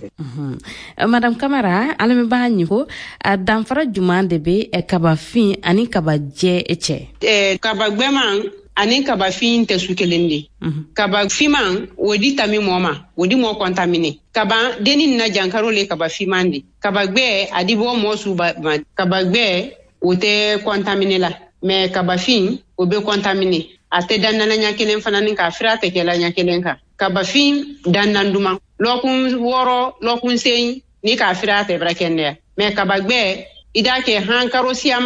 S3: fɛ.
S2: Madame Kamara alamɛbaga ɲiko a danfara jumɛn de bɛ kaba fin ani kaba jɛ cɛ.
S1: Kaba gbɛman ani kaba fin tɛ su kelen de. Kaba fiman o di tami mɔɔ ma o di mɔɔ contaminer. Kaba deni na jankaro le kaba fiman de. Kaba gbɛ a di bɔ mɔɔ su ma kaba gbɛ o tɛ contaminer la mais kaba fin o bɛ contaminer. A tɛ danana ɲa kelen fana ni k'a fira tɛ kɛla ɲa kelen kan. Kaba fin dandan duman lɔkun wɔɔrɔ lɔkun seyin ni k'a fira tɛ bara kɛnɛya mais kaba gbɛ i d'a kɛ hankaro siyaman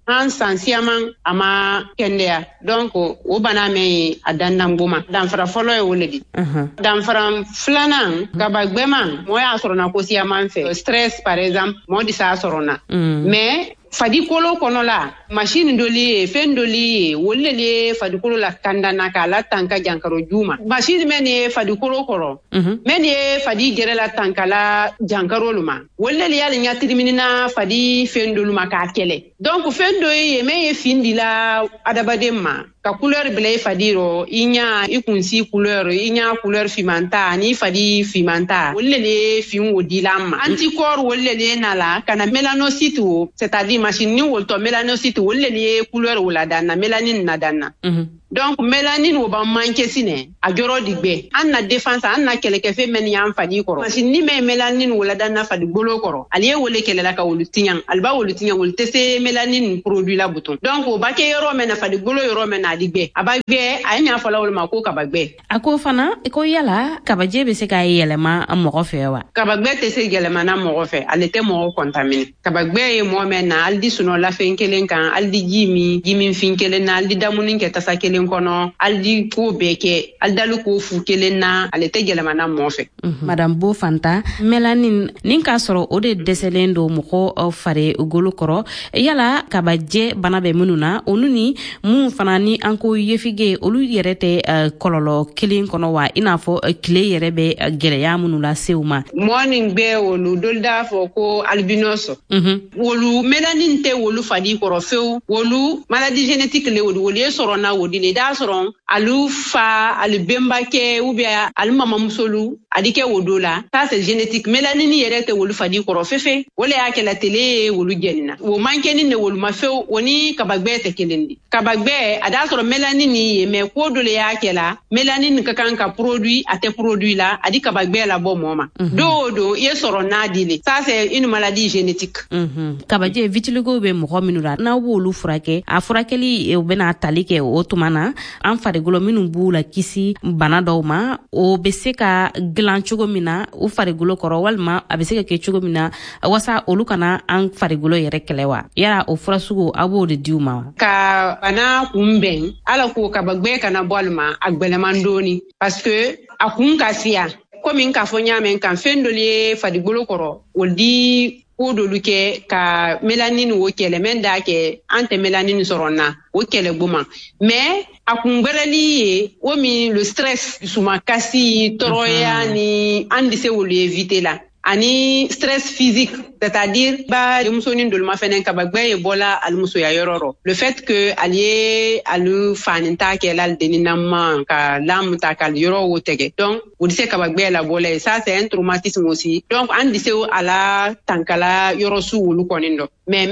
S1: an sansiyaman ama kendeya donc o bana me adandan boma dan fara folo e woledi dan fara flanan kabagbema mo ya sorona ko siyaman fe stress par exemple mo di sa sorona mais fadi kolo kono la machine doli fen doli wollele fadi kolo la kandana kala tanka jankaro juma machine meni fadi kolo koro meni fadi gere la tanka la jankaro luma wollele yali nyatiri minina fadi fen doluma ka kele donc fen do me findi la adabademma ka couleur bleu fadiro inya ikunsi couleur fimanta ni fadi fimanta wollele fin wodilama anticorps wollele nala kana mélanocyte c'est-à-dire machine ni wolto mélanocyte wollele couleur wala danna mélanine na danna donc mélanine wo ba manke sine a joro digbe anna défense anna keleke fe men yam fadi koro machine ni me mélanine wala danna fadi bolo koro aliye wole kelela ka wolutinyan alba wolutinyan woltese mélanine produit la bouton donc o ba ke yoro men fadi bolo yoro men adigbe abagbe aynya fala wol mako kabagbe
S2: ako fana ko yala kabaje be se ka yelema amogo fewa
S1: kabagbe te se yelema na mogo fe alete mogo contaminé kabagbe e mo men na aldi suno la fenkelen kan aldi jimi finkelen na aldi damunin ke tasakelen kono aldi ko beke aldalu ko fu kelen na alete yelema na mo fe
S2: madame Bo Fanta mélanine nin ka soro o de deselendo mogo fare golo koro yala kabaje bana be mununa onuni mun fana ni anko yefige olu yerete kololo kilin kono wa inafo kile yerebe geleya munula seuma
S1: morning be wolu dolda fo ko albinoso wolu mélanine te wolu fadi koro feu wolu maladie génétique le wolu yesoro na wodi le da soron alu fa alu bembake ou bien alu mama musolu adike wodola ça c'est génétique mélanine yerete wolu fadi koro fefe wole yake la télé wolu genina wo mankeni ne wolu mafeu woni kabagbe te kelendi kabagbe ada soro mélanine mais ko dole yake la mélanine ka kan ka produit ate produit la adi kabagbe la bo moma do yesoro na dile ça c'est une maladie génétique
S2: kabaje vitiligo be mo minura na wolu furake a furakeli e bena talike o tumana an farigolo minu bula kisi bana dawma o bese ka glanchogo mina o farigolo koro walma abese ka kechogo mina wasa olu kana an farigolo yere kelewa yara o furasugo abo de diuma
S1: ka bana kumben ala ko kabagbe kana bolma agbeleman parce que akun kasia komi nka fo nyame kan fendoli fadigolo koro woldi ko dolu ke ka mélanine wo kele men da ke ante mélanine sorona wo kele buma mais akungbelali wo mi le stress suma kasi toroya ni andi se wo éviter la ani stress physique c'est-à-dire ba musoni ndolma fenen kabagbe bola almuso ya yororo le fait que allié alu faninta ke lal deninama ka lam ta kal yoro wotege donc on dit kabagbe la bola ça c'est un traumatisme aussi donc on dit ala tankala yoro su wulu konindo mais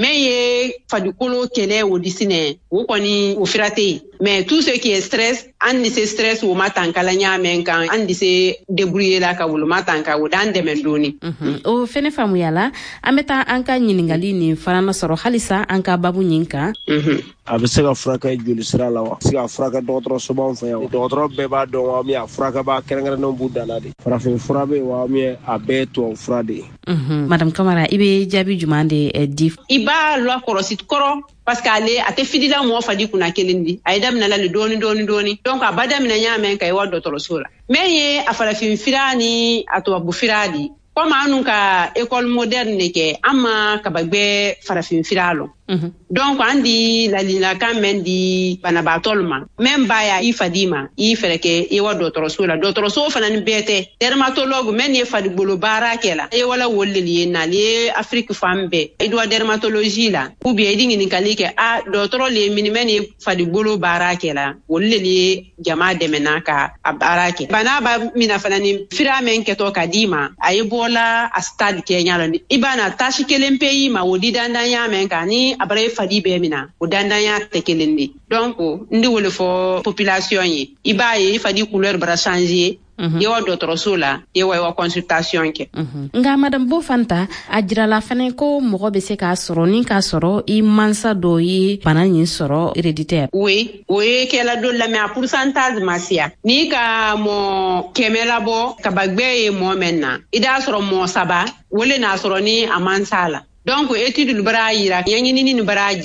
S1: fadukolo kele wodisine wo koni o firate mais tout ce qui est stress andi se stress wo matankala nyamen kan andi se débrouiller la ka wulu matanka wodan demendoni
S2: o fene famu yala ameta anka nyiningali ni farana soro halisa anka babu nyinka
S3: a bɛ se ka furakɛ joli sira la wa se ka furakɛ dɔgɔtɔrɔso b'an fɛ yan dɔgɔtɔrɔ bɛɛ b'a dɔn wa min a furakɛba kɛrɛnkɛrɛnnenw b'u dan na de farafin fura bɛ wa min a bɛɛ tubabu fura de ye
S2: madame Kamara i bɛ jaabi juman de di
S1: i b'a lɔ kɔlɔsi kɔrɔ parce que ale a tɛ fidila mɔgɔ fadi kunna kelen di a ye daminɛ la le dɔɔni donc a ba daminɛ y'a mɛn ka ye wa dɔgɔtɔrɔso la min ye a farafin fira ni a tubabu fira di comme anu ka école moderne ne ke ama kabagbe farafin fira lo donc andi la lina kan men di banabatol ma même baya ifadima ifereke e wa dotoroso la dotoroso fana ni bete dermatologue men ye fadi bolo bara kela e wala wolleli na li Afrique fambe e do dermatologie la ou bien dingi ni kalike a dotoro le min men ye fadi bolo bara kela wolleli jama de menaka abarake bana ba mina fana ni fira men keto kadima ay bola a stade kenya lo ibana tashi kelempe ma wodi dandanya men kani abare fadi be mina o dandanya tekelendi donc ndi wole fo population yi ibaye fadi couleur bra changer yewa dotoroso la yewa consultation ke
S2: nga madame Bo Fanta ajira la fane ko mogo be se ka soro ni ka soro i mansa do yi bana ni soro héréditaire
S1: oui ke la do la mais a pourcentage masia ni ka mo kemela bo ka bagbe mo menna ida soro mo saba wole na soro ni amansala donc étude lu bara yira yanyi ni bara jira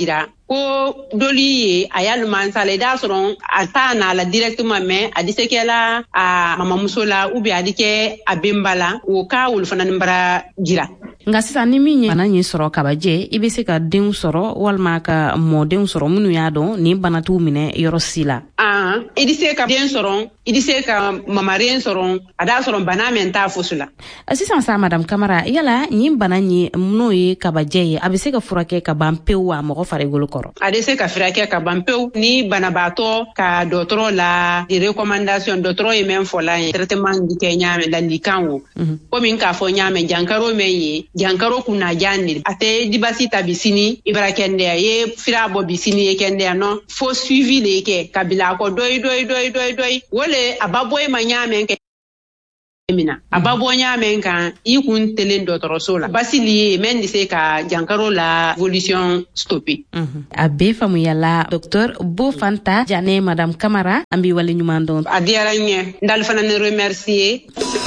S1: ko doli ye a y'a lumansala i da sɔrɔ a t'a na la directement mais a dise kɛla a mamamuso la ou bien a di kɛ a benba la o ka wolu fana ni bara jira.
S2: Nga sisan ni min ye bana ɲi sɔrɔ kabajɛ i be se ka denw sɔrɔ walima ka mɔdenw sɔrɔ minnu y'a dɔn ni bana t'u minɛ yɔrɔ si la.
S1: I di se ka den sɔrɔ i di se ka mamaren sɔrɔ a da sɔrɔ bana min t'a fosi la.
S2: Sisan sa madame Kamara yala ni bana ɲi n'o ye kabajɛ ye a be se ka furakɛ ka ban pewu a mɔgɔ farikolo kɔrɔ.
S1: A de se ka furakɛ ka ban pewu ni banabaatɔ ka dɔgɔtɔrɔ la recommandation dɔgɔtɔrɔ ye min fɔ la ye traitement di kɛ ɲaamɛ lalikan o komi k'a fɔ ɲaamɛ jankaro min ye jankaro kunna janni a tɛ dibasi ta bisini i bara kɛnɛya ye fira bɔ bisini ye kɛnɛya nɔ fo suivi le kɛ kabila kɔ dɔyi wole a ba bɔ ma ɲaamɛ kɛ mina a ba bɔ ɲaamɛ kan i kun telen dɔgɔtɔrɔso la basi li ye men de se ka jankaro la evolution stopper.
S2: A bɛ faamuyala Dr Bofanta Jane madame Kamara an b'i wale ɲuman dɔn.
S1: A diyara n ye n dali fana ni remercier.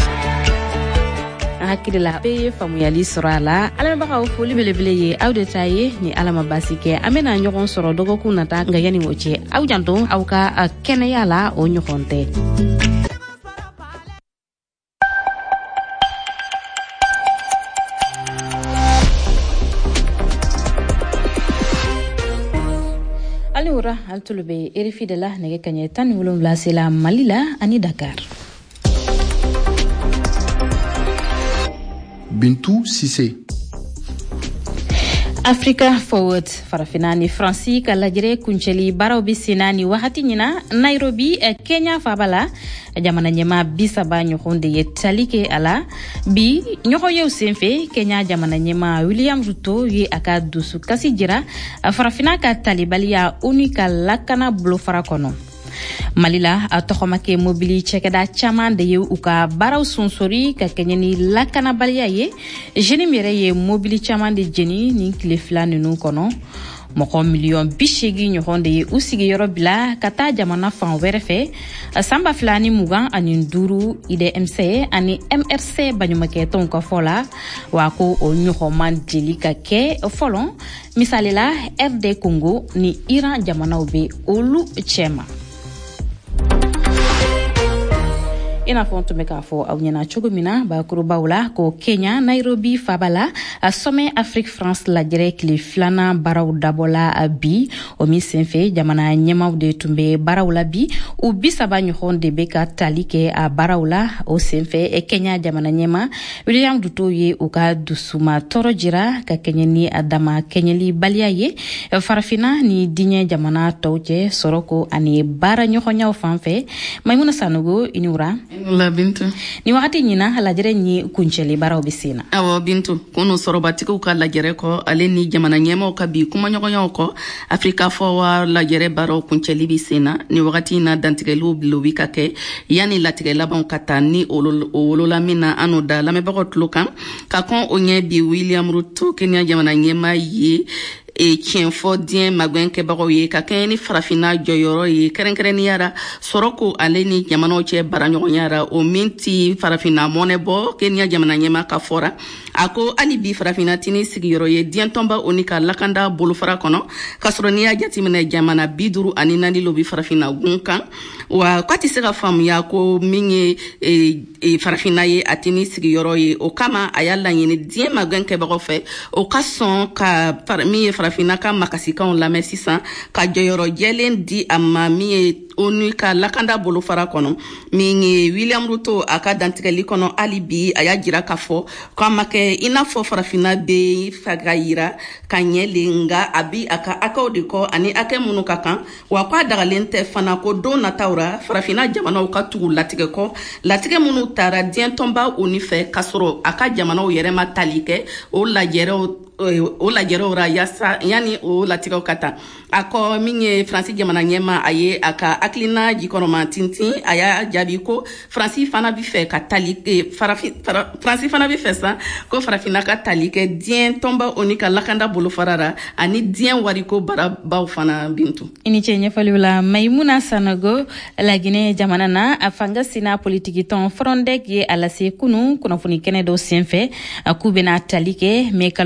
S2: Hakilila bɛɛ ye faamuyali sɔrɔ a la. Alamɛbagaw foli belebele ye aw de ta ye ni Ala ma basi kɛ an bɛna ɲɔgɔn sɔrɔ dɔgɔkun nata nka yanni o cɛ aw janto aw ka kɛnɛya la o ɲɔgɔn tɛ. Aliura altulube RFI de la nege kanye tan wolonwula sela Mali la ani Dakar.
S11: Bintou Sissé.
S2: Africa Forward farafina ni Fransi ka lajere kuncheli baraw bi sinani wahati nyina Nairobi Kenya fabala jamana nyema bisaba nyokonde ye talike ala bi nyoko yew senfe Kenya jamana nyema William Ruto ye aka dusu kasi jira farafina ka talibaliya unika lakana blofara kono. Malila a tɔgɔmake mobili cɛkɛda caman de ye u ka baaraw sonsori ka kɛɲɛ ni lakanabaliya ye jeni yɛrɛ ye mobili caman de jeni ni tile fila ninnu kɔnɔ mɔgɔ miliyɔn 80 ɲɔgɔn de ye u sigiyɔrɔ bila ka taa jamana fan wɛrɛ fɛ san 2025 IDMC ani MRC baɲumankɛtɔnw ka fɔ la wa ko o ɲɔgɔnman deli ka kɛ fɔlɔ misalila RD Congo ni Iran jamanaw be olu cɛma. Ina fɔ tun bɛ k'a fɔ aw ɲɛna cogo min na bakurubaw la ko Kenya Nairobi fabala a sommet Afrique France lajɛrɛ tile filanan baaraw dabɔla bi o min senfɛ jamana ɲɛmaw de tun bɛ baaraw la bi u 30 ɲɔgɔn de bɛ ka tali kɛ a baaraw la o senfɛ Kenya jamana ɲɛma William Ruto ye u ka dusuma tɔɔrɔ jira ka kɛɲɛ ni a dama kɛɲɛli baliya ye farafina ni diɲɛ jamana tɔw cɛ sɔrɔko ani baara ɲɔgɔnyaw fan fɛ Maimuna Sanogo Inura
S4: la Bintu
S2: ni wagati ɲina lajɛrɛ ni kuncɛli baaraw bɛ sen na.
S4: Awɔ Bintu kunu sɔrɔbatigiw ka lajɛrɛ kɔ ale ni jamana ɲɛmaw ka bi kumaɲɔgɔnyaw kɔ Afrika fɔwa lajɛrɛ baaraw kuncɛli bɛ sen na ni wagati na dantigɛliw bilobi ka kɛ yanni latigɛ labanw ka taa ni o wolola min na an n'o da lamɛnbagaw tulo kan ka kɔn o ɲɛ bi William Ruto Kenya jamana ɲɛma ye tiɲɛ fɔ diɲɛ magwɛnkɛbagaw ye ka kɛɲɛ ni farafina jɔyɔrɔ ye kɛrɛnkɛrɛnniyara sɔrɔ ko ale ni jamanaw cɛ baraɲɔgɔnyara o min ti farafina mɔnɛ bɔ Kenya jamana ɲɛma ka fɔra a ko hali bi farafina tini sigiyɔrɔ ye diɲɛ tɔnba o ni ka lakanda bolofara kɔnɔ ka sɔrɔ n'i y'a jateminɛ jamana 54 lo bi farafina gun kan wa k'a tɛ se ka faamuya ko min ye farafina ye a tini sigiyɔrɔ ye o kama a y'a laɲini diɲɛ magwɛnkɛbagaw fɛ o ka sɔn ka min ye farafina ka makasikanw lamɛn sisan ka jɔyɔrɔ jɛlen di a ma min ye ONU ka lakanda bolofara kɔnɔ min ye William Ruto a ka dantigɛli kɔnɔ hali bi a y'a jira k'a fɔ k'a ma kɛ i n'a fɔ farafina bɛ fɛ ka yira ka ɲɛlen nka a bi a ka hakɛw de kɔ ani hakɛ minnu ka kan wa k'a dagalen tɛ fana ko don nataw ra farafina jamanaw ka tugu latigɛ kɔ latigɛ minnu taara diɲɛ tɔnba ONU fɛ k'a sɔrɔ a ka jamanaw yɛrɛ ma tali kɛ o lajɛrɛw ra yasa yani o latigɛw ka taa a kɔ min ye Faransi jamana ɲɛma a ye a ka hakilina jikɔrɔma tintin a y'a jaabi ko Faransi fana bɛ fɛ ka tali Faransi fana bɛ fɛ sa ko farafina ka tali kɛ diɲɛ tɔnba ONU ka lakanda bolofara ra ani diɲɛ wariko baarabaw fana Bintu.
S2: I ni cɛ ɲɛfɔliw la Maimuna Sanogo Laginɛ jamana na a fanga sina politiki tɔn Frondec ye a lase kunun kunnafoni kɛnɛ dɔ senfɛ a k'u bɛna tali kɛ mais kalo tile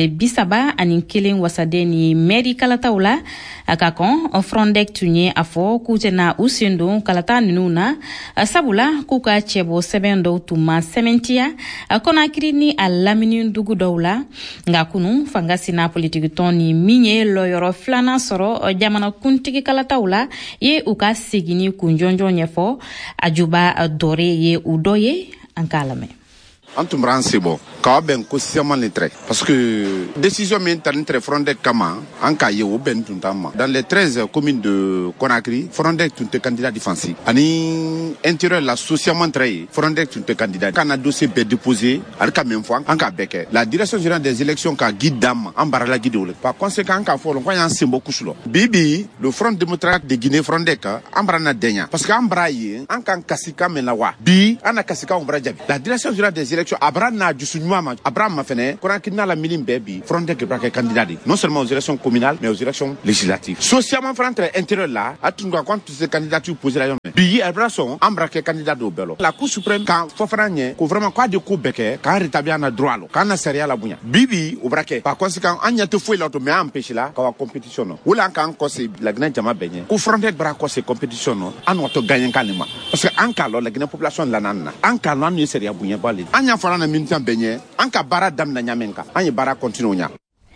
S2: 71 wasaden ni mairie kalataw la ka kon Frondek tunye afo kutena usindo kalata ninuna sabula kuka chebo sebendo tuma sementia Konakri ni alamini dugu dawla nga kunu fangasina politique toni minye loyoro flana soro jamana kuntigi kalataw la ye uka sigini kunjonjo nyefo ajuba dore ye udoye ankalame
S5: Antumran sebo ka ben ko siaman letre parce que décision min tan très Frondek kama en ka ye ben tuntama dans les 13 communes de Conakry Frondek tunte candidat défensif ani intérieur la socialement très Frondek tunte candidat kana dossier be déposé al ka même fois en ka beke la direction générale des élections ka guide dam en barala guide par conséquent ka fo ko yan sembo kusulo bibi le Front démocratique de Guinée Frondek ambrana denya parce que ambraye en kan kasika melawa bi ana kasika ombra jabi la direction générale des élections abrana jusunyuma Abraham Mafene, Konakri na la minim baby, Frondek est candidat non seulement aux élections communales, mais aux élections législatives. Socialement, Frondek intérieur là, à tout cas, quand ces candidatures posées là, billet Abrason, Ambrake candidat au Bello. La Cour suprême, quand Fofranye, qu'on vraiment quoi de coup beke, quand rétablir un droit, quand on a sérieux la bounya. Bibi, au braquet. Par conséquent, on y a tout fouillé l'autre, mais empêché là, quand on compétition. Ou là, quand on c'est la Guinée Jama Beignet, qu'on Frondek braque ces compétitions, on a tout gagné calmement. Parce que en cas la Guinée population de la nana, en cas on y a sérieux bounya balé. On y a fait un minute Beignet. Anka bara dam na nyamenka anye bara continue nya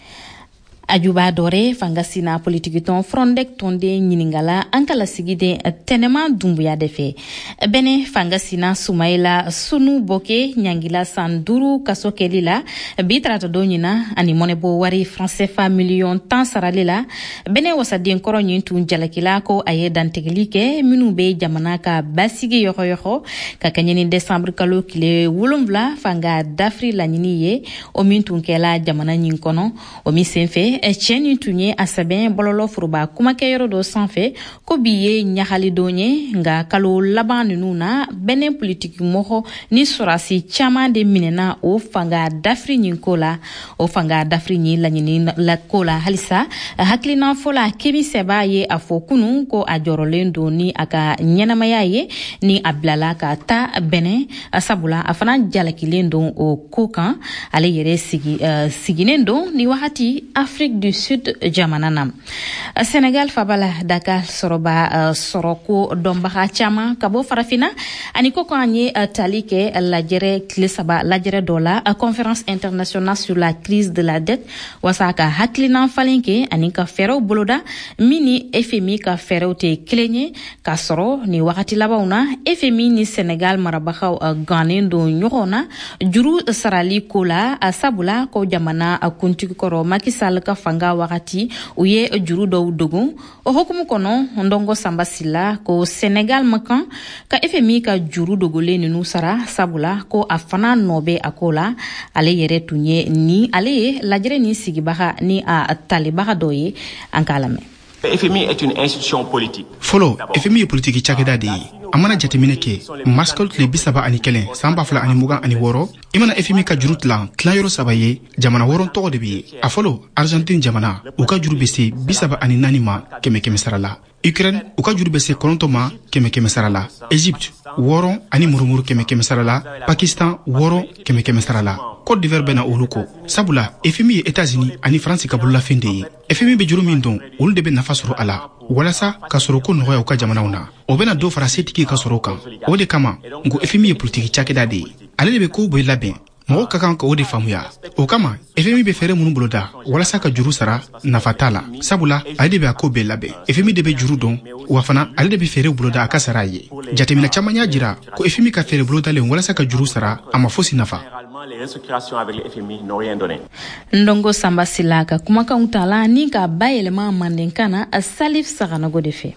S2: ajuba dore fangasina politique ton Frondek tonde nyiningala ankala sigide tenema dumbuya defe bene fangasina Sumaila sunu boke nyangila sanduru kasokelila bitrato donyina ani monebo wari français fa million tan saralila bene wasadien koronyin tun jalakila ko aye danteglike minube jamana ka basige yoho ka kanyeni décembre kalo kile wulumvla fanga dafri la nyiniye o mintun kela jamana nyinkono o mi senfe cheni tunye asaben bololo furuba kuma ke yoro do sanfe ko biye nyaxali donye nga kalo laban nuna benen politique moho ni surasi chama de minena o fanga dafri nyinkola o fanga dafri nyi lanyini la kola halisa haklina fola kemi seba ye afokunu ko ajorolendo ni aka nyenamaya ye ni ablala ka ta benen asabula afana jalakilendo o kokan ale yere siginendo ni wahati Afrique du Sud jamananam Sénégal fabala Dakar soroba soroko dombaha chama kabo farafina aniko kanye talike lajere klesaba lajere dola conférence internationale sur la crise de la dette wasaka haklina falinke anika fero boloda mini FMI ka fero te klenye ka soro ni wakati labauna FMI ni Sénégal marabaha ganendo nyorona juru sarali kola sabula ko jamana kunti koro makisal ka fanga wakati uye juru do dogu o hokumu kono ndongo sambasila ko Senegal makan ka FMI ka juru dogole ni nusara sabula ko afana nobe akola ale yere tunye ni ale lajere ni sigibaha ni a talibaha doye ankalame.
S6: FMI est une institution politique.
S7: Folo, FMI est politique chakeda de amana jatemine ke maskol le bisaba ani kelen samba fla ani mugan ani woro imana FMI ka jurut la tlayoro sabaye jamana woron to de bi afolo Argentine jamana uka juru bese bisaba ani nanima keme sarala Ukraine uka juru bese kolontoma keme sarala Egypte woron ani murumuru keme sarala Pakistan woron keme sarala Côte d'Ivoire bena oluko sabula FMI États-Unis ani France ka bulla fende FMI be juru min don ul de be nafasoro ala walasa ka soro ko no ya ka jamanauna o bena do fara setiki ka soro kan o de kama ngo FMI politique chakeda de ale de be ko boy laben mo ka kan ko de famuya o kama FMI be fere munu boloda walasa ka juru sara nafatala sabula ale de be ko be laben FMI de be juru don wa fana ale de be fere boloda aka saraye jatemina chamanya jira ko FMI ka fere boloda le walasa ka juru sara ama fosi nafa
S6: les restructurations avec le FMI n'ont rien donné.
S2: Ndongo Samba Silaka kumaka utala ni ka bayelema mandenkana a Salif Saranago de fe.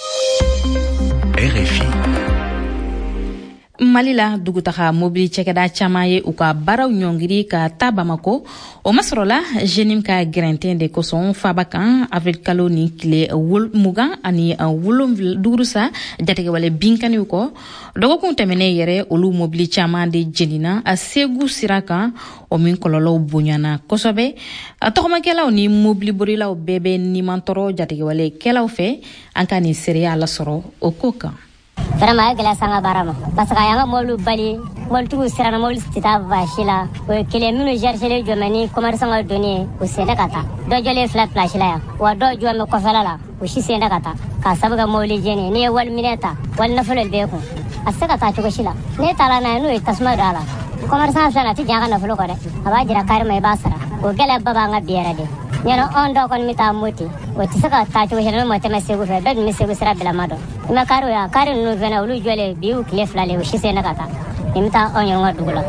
S24: RFI
S2: Malila dugutaha mobili chekeda chamaye uka baraw nyongiri ka tabamako o masrola jenim ka grentin de koson fabakan avec kaloni kile wul mugan ani wulum durusa jatege wale binkani ko dogo kun temene yere olu mobili chama de jenina a segu siraka o min kololo bunyana kosobe atokoma kela oni mobili borila o bebe ni mantoro jatege wale kela fe ankani seria la soro o koka
S9: vraiment gala sanga barama parce que yanga molu bali moltu sirana mol stita vashila o kele minu jerchele jomani commerçant ga donné o senda kata do jole flat place la wa do jome ko fala o shi senda kata ka sabuga moli jeni ne wal mineta wal nafal be ko asaka ta chugo shila ne tala na no tasma dala commerçant fala ti jaga nafalo ko de aba jira kar mai basara o gele baba nga biera de nyano ondo kon mita moti o tisaka ta chugo shila mo teme segu fe bed mi segu sira bila mado ma karo ya kar no vena ulu jole biu kle flale o shi senda kata imita onyo ngadugula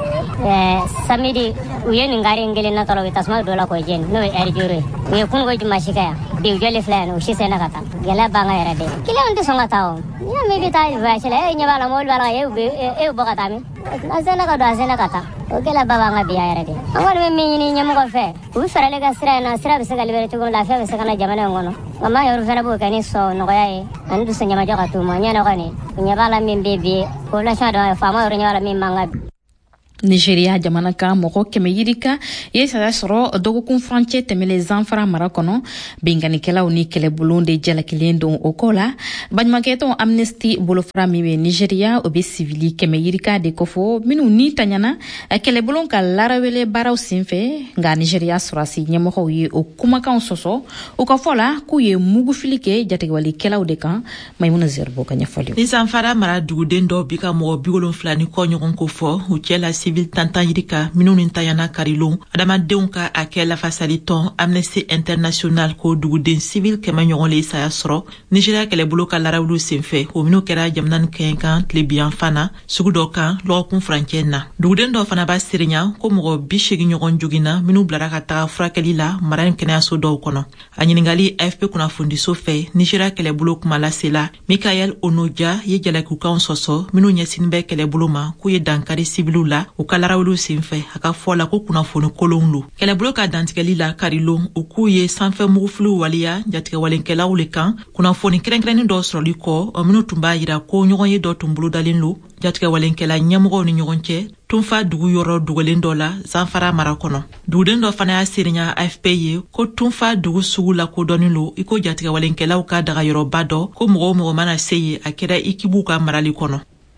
S9: samedi uyeni ngari ngeli na tolo tasma dola ko jen no erjure we kun go juma shikaya biu jole flale o shi senda kata gele banga era de kile onde songa tawo ya me bita vashela nya bala mol bala e bogata mi azena ka do azena kata o gele baba nga biya era de awal me minni nyam ko fe u farale ga sira na sira be sagal bere tugo la fe be sagal jamana ngono mama yoru fera bo kani so no yae andu se nyama joka tu mo nya no kani nya bala min bebe ko la sha do fa ma yoru nya bala min manga
S2: Nigeria jamana ka mɔgɔ kɛmɛ yirika ye saya sɔrɔ dɔgɔkun furancɛ tɛmɛlen Zamfara mara kɔnɔ binganikɛlaw ni kɛlɛbolo de jalakilen don o ko la baɲumankɛtɔn Amnesty bolofara min bɛ Nigeria o bɛ sivili kɛmɛ yirika de kofɔ minnu ni taɲana kɛlɛbolo ka larawele baaraw senfɛ nka Nigeria sɔrɔsi ɲɛmɔgɔw ye o kumakanw sɔsɔ o ka fɔ la k'u ye mugufili kɛ jatigɛwalikɛlaw de kan Maimuna Zerbo ka ɲɛfɔli.
S8: Ni Zamfara mara duguden dɔ bi ka mɔgɔ 70 ni kɔ ɲɔgɔn ko fɔ u cɛ la civil tantan yirika minnu ni tayana karilon adamadenw ka a kɛ lafasali tɔn Amnesty International ko duguden civil kɛmɛ ɲɔgɔn le saya sɔrɔ Nigeria kɛlɛbolo ka larawulu senfɛ o minnu kɛra jamana ni kɛɲɛ kan tile biyan fana sugu dɔ kan lɔgɔkun furancɛ na duguden dɔ fana b'a serinya ko mɔgɔ 80 ɲɔgɔn jogina minnu bilara ka taga furakɛli la mara ni kɛnɛyaso dɔw kɔnɔ a ɲiningali AFP kunnafonidiso fɛ Nigeria kɛlɛbolo kuma lasela Mikael Onoja ye jalakikukanw sɔsɔ minnu ɲɛsinin bɛ kɛlɛbolo ma k'u ye dankari sibiliw la u ka larawulu senfɛ a ka fɔ la ko kunnafoni kolonw lo kɛlɛbolo ka dantigɛli la karilon u k'u ye sanfɛ mugufiliw waliya jatigɛwalenkɛlaw le kan kunnafoni kɛrɛnkɛrɛnnin dɔ sɔrɔli kɔ minnu tun b'a yira ko ɲɔgɔn ye dɔ tun bolodalen lo jatigɛwalenkɛla ɲɛmɔgɔw ni ɲɔgɔn cɛ tunfa dugu yɔrɔ dugalen dɔ la Zamfara mara kɔnɔ duguden dɔ fana y'a serinya AFP ye ko tunfa dugu sugu la kodɔnnen lo iko jatigɛwalenkɛlaw ka dagayɔrɔba dɔ ko mɔgɔ o mɔgɔ mana se ye a kɛra ikibuw ka marali kɔnɔ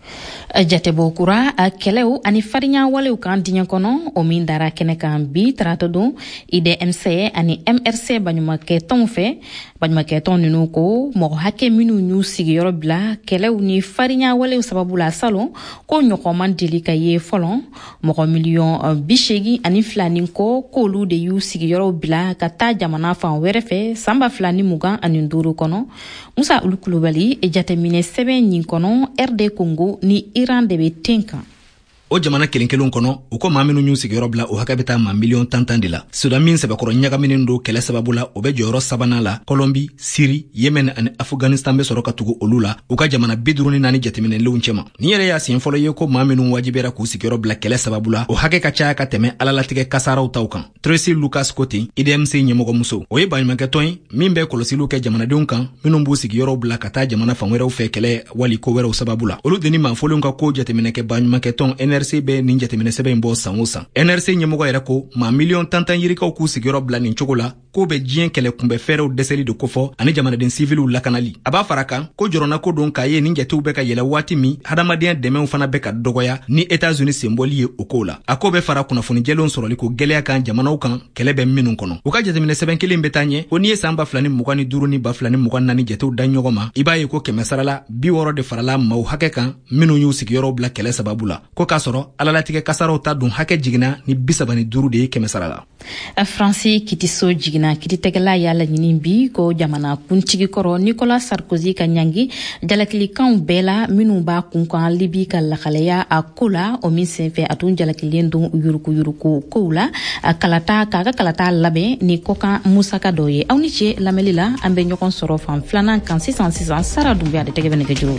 S2: jatebɔ kura a kɛlɛw ani farinya walew kan diɲɛ kɔnɔ o min dara kɛnɛ kan bi tarata don IDMC ani MRC baɲumankɛtɔnw fɛ baɲumankɛtɔn ninnu ko mɔgɔ hakɛ minnu y'u sigiyɔrɔ bila kɛlɛw ni farinya walew sababu la salon ko ɲɔgɔnman deli ka ye fɔlɔ mɔgɔ miliyɔn 82 ani fila ni kɔ k'olu de y'u sigiyɔrɔw bila ka taa jamana fan wɛrɛ fɛ san 2025 ani 5 kɔnɔ Musa Ulu Kulubali jateminɛ sɛbɛn nin kɔnɔ RD Congo ni Iran de bɛ ten kan.
S10: O jamana kelenkelenw kɔnɔ u ko maa minnu y'u sigiyɔrɔ bila o hakɛ bɛ taa maa miliyɔn 10 de la Sudan min sɛbɛkɔrɔ ɲagaminen don kɛlɛ sababu la o bɛ jɔyɔrɔ sabanan la Kolombi, Siri, Yemen ani Afghanistan bɛ sɔrɔ ka tugu olu la u ka jamana 54 jateminɛlenw cɛma ni yɛrɛ y'a siɲɛ fɔlɔ ye ko maa minnu wajibera k'u sigiyɔrɔ bila kɛlɛ sababu la o hakɛ ka caya ka tɛmɛ alalatigɛ kasaraw taw kan Tracy Lucas Cote IDMC ɲɛmɔgɔmuso o ye baɲumankɛtɔn ye min bɛ kɔlɔsiliw kɛ jamanadenw kan minnu b'u sigiyɔrɔw bila ka taa jamana fan wɛrɛw fɛ kɛlɛ wali ko wɛrɛw sababu la olu deni maafolenw ka ko jateminɛkɛ baɲumankɛtɔn NRC bɛ nin jateminɛ sɛbɛn in bɔ san o san NRC ɲɛmɔgɔ yɛrɛ ko maa miliyɔn 10 yirikaw k'u sigiyɔrɔ bila nin cogo la k'o bɛ diɲɛ kɛlɛ kunbɛ fɛɛrɛw dɛsɛli de kofɔ ani jamanaden siviluw lakanali a b'a fara kan ko jɔrɔna ko don k'a ye nin jatew bɛ ka yɛlɛ waati min hadamadenya dɛmɛw fana bɛ ka dɔgɔya ni Etats-Unis senbɔli ye o ko la a ko bɛ fara kunnafoni jɛlenw sɔrɔli ko gɛlɛya kan jamanaw kan kɛlɛ bɛ minnu kɔnɔ u ka jateminɛ sɛbɛn kelen bɛ taa ɲɛ ko n'i ye san 2025 ni 2024 jatew da ɲɔgɔn ma i b'a ye ko 100 sarala 60 de farala maaw hakɛ kan minnu y'u sigiyɔrɔ bila kɛlɛ sababu la ko k'a sɔrɔ alalatigɛ kasaraw ta dun hakɛ jiginna ni 35 de ye 100 sarala
S2: Fransi kitiso jigina kititegela ya la ɲini bi ko jamana kuntigi kɔrɔ Nicolas Sarkozy ka ɲangi jalakilikanw bɛɛ la minnu b'a kunkan Libi ka lakalaya a ko la o min senfɛ a tun jalakilen don yuruku kow la k'a ka kalata labɛn ni kɔkan musaka dɔ ye aw ni ce lamɛnli la an bɛ ɲɔgɔn sɔrɔ fan filanan kan sisan Sara Dunbiya de tɛgɛ bɛ nɛgɛjuru la.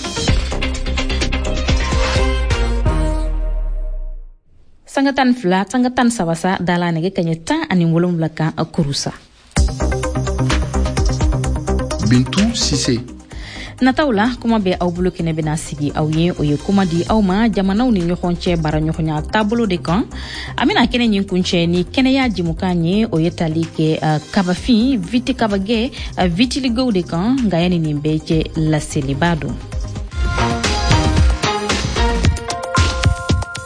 S2: Sangatan fila, sangatan sabasa dala nege kanya 10 ani 7 kan kurusa.
S11: Bintou Cissé.
S2: Nataula kuma be aw bolo kene bena sigi aw ye o ye kuma di aw ma jamanaw ni ɲɔgɔn cɛ bara ɲɔgɔnya taabolo de kan amina kene ɲin kuncɛ ni kɛnɛya jimukan ye o ye tali kɛ kabafin viti kabagɛ vitiligow de kan nka yani nin bɛɛ cɛ laseliba don.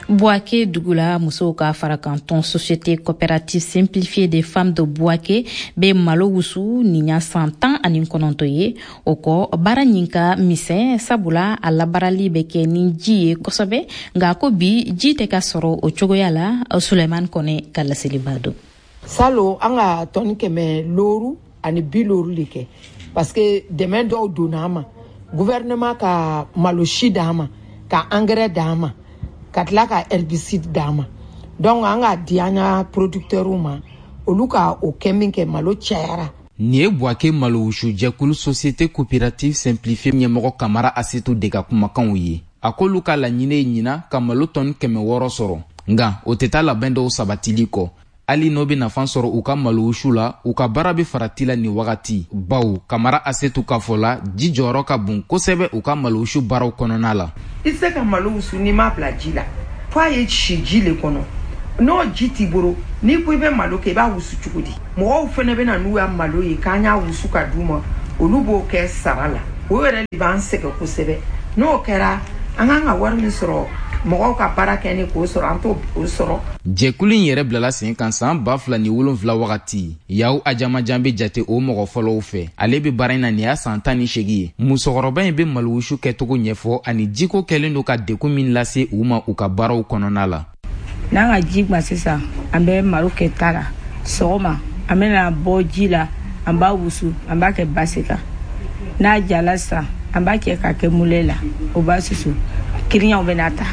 S2: Bouaké dugula muso ka fara canton société coopérative simplifiée des femmes de Bouaké be malo wusu ninya 100 ans ani kononto ye oko baranyinka mise sabula alla barali be ke ni jiye kosobe nga ko bi jite ka soro o chogoya la Suleiman Kone kala selibado
S12: salo anga ton keme loru ani biloru like parce que demain do donama gouvernement ka maloshi dama ka engrais dama katla ka herbicide dama donc anga dianya producteur uma oluka o keminke malo chara
S13: ni ye Bouaké malo wusu jɛkulu société coopérative simplifiée ɲɛmɔgɔ Kamara Asetu de ka kumakanw ye a k'olu ka laɲini ɲina ka malo tɔni 600 sɔrɔ nga o tɛ taa labɛn dɔw sabatili kɔ hali n'o bɛ nafa sɔrɔ u ka malo wusu la u ka baara bɛ farati la ni wagati bawo Kamara Asetu ka fɔ la ji jɔyɔrɔ ka bon kosɛbɛ u ka malo wusu baaraw kɔnɔna la
S12: i se ka malo wusu ni ma bila ji la fo a ye si ji le kɔnɔ n'o ji t'i bolo ni ko i bɛ malo kɛ i b'a wusu cogo di mɔgɔw fɛnɛ bɛ na n'u ya malo ye k'an y'a wusu ka d'u ma olu b'o kɛ sara la o yɛrɛ de b'an sɛgɛn kosɛbɛ n'o kɛra an kan ka wari min sɔrɔ mɔgɔw ka baara kɛ ni k'o sɔrɔ an t'o sɔrɔ
S13: jɛkulu in yɛrɛ bilala sen kan san 2007 wagati yaw ajamajan bɛ jate o mɔgɔ fɔlɔw fɛ ale bɛ baara in na nin y'a san 18 ye musokɔrɔba in bɛ malowusu kɛcogo ɲɛfɔ ani jiko kɛlen don ka dekun min lase u ma u ka baaraw kɔnɔna la
S14: n'an ka ji gba sisan an bɛ malo kɛ ta la sɔgɔma an bɛna bɔ ji la an b'a wusu an b'a kɛ basi kan n'a jala sisan an b'a kɛ ka kɛ mule la o b'a susu kiriɲaw bɛna ta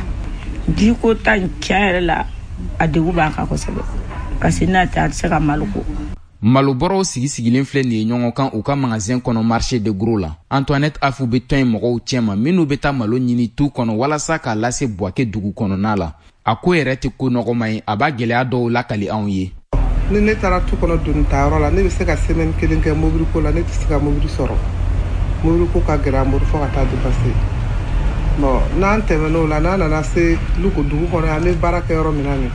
S14: ji ko ta tiɲɛ yɛrɛ la a degu b'an kan kosɛbɛ parce que n'a tɛ a tɛ se ka malo ko
S13: malobɔrɔw sigi-sigilen filɛ nin ye ɲɔgɔn kan u ka magasin kɔnɔ marché de gros la Antoinette Afu bɛ tɔn in mɔgɔw cɛma minnu bɛ taa malo ɲini tu kɔnɔ walasa k'a lase Bouaké dugu kɔnɔna la a ko yɛrɛ tɛ ko nɔgɔma ye a b'a gɛlɛya dɔw lakali anw ye
S15: ni ne taara tu kɔnɔ doni tayɔrɔ la ne bɛ se ka semaine kelen kɛ mobili ko la ne tɛ se ka mobili sɔrɔ mobili ko ka gɛrɛ an bolo fo ka taa dépasser bon n'an tɛmɛn'o la n'an nana se Luko dugu kɔnɔ yan an bɛ baara kɛ yɔrɔ min na nin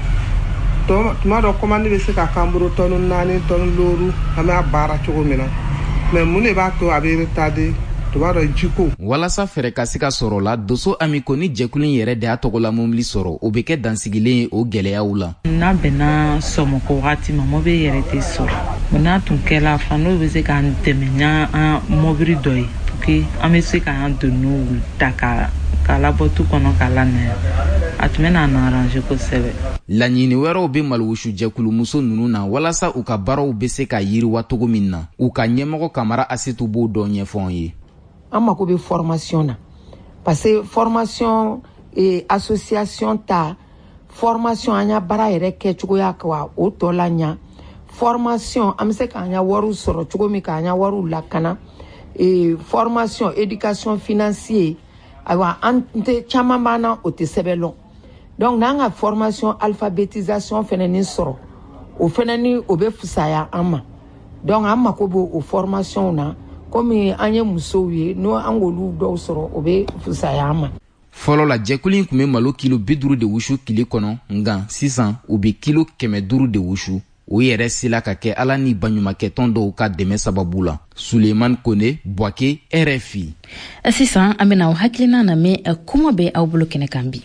S15: tuma dɔ commande bɛ se ka k'an bolo tɔni 4 tɔni 5 an b'a baara cogo min na mais mun de b'a to a bɛ retarder tuma dɔ jiko
S13: walasa fɛrɛ ka se ka sɔrɔ la Doso Amiko ni jɛkulu in yɛrɛ de y'a tɔgɔla mobili sɔrɔ o bɛ kɛ dansigilen ye o gɛlɛyaw la
S14: n'a bɛnna sɔmɔkɔ wagati ma mobili yɛrɛ tɛ sɔrɔ n'a tun kɛla fan n'o bɛ se k'an dɛmɛ n'an mobili dɔ ye pour que an bɛ se k'an donniw ta k'a labɔ tu kɔnɔ k'a lanaya a tun bɛ n'an arrange kosɛbɛ
S13: laɲini wɛrɛw bɛ malowusu jɛkulumuso ninnu na walasa u ka baaraw bɛ se ka yiriwa cogo min na u ka ɲɛmɔgɔ Kamara Asetu b'o dɔ ɲɛfɔ an ye
S12: an mako bɛ formation na parce que formation association ta formation an ya baara yɛrɛ kɛ cogoya ka o tɔ la ɲa formation an bɛ se k'an ya wariw sɔrɔ cogo min k'an ya wariw lakana formation éducation financier ayiwa an tɛ caman b'an na o tɛ sɛbɛn lɔn donc n'an ka formation alphabétisation fɛnɛ ni sɔrɔ o fɛnɛ ni o bɛ fisaya an ma donc an mako b'o o formation na komi an ye musow ye n'o an k'olu dɔw sɔrɔ o bɛ fisaya an ma
S13: fɔlɔ la jɛkulu in tun bɛ malo kilo 50 de wusu tile kɔnɔ nka sisan u bɛ kilo 500 de wusu o yɛrɛ sela ka kɛ ala ni baɲumankɛtɔn dɔw ka dɛmɛ sababu la Suleiman Kone Bouaké RFI
S2: sisan an bɛna aw hakilina na mɛn kuma bɛ aw bolo kɛnɛ kan bi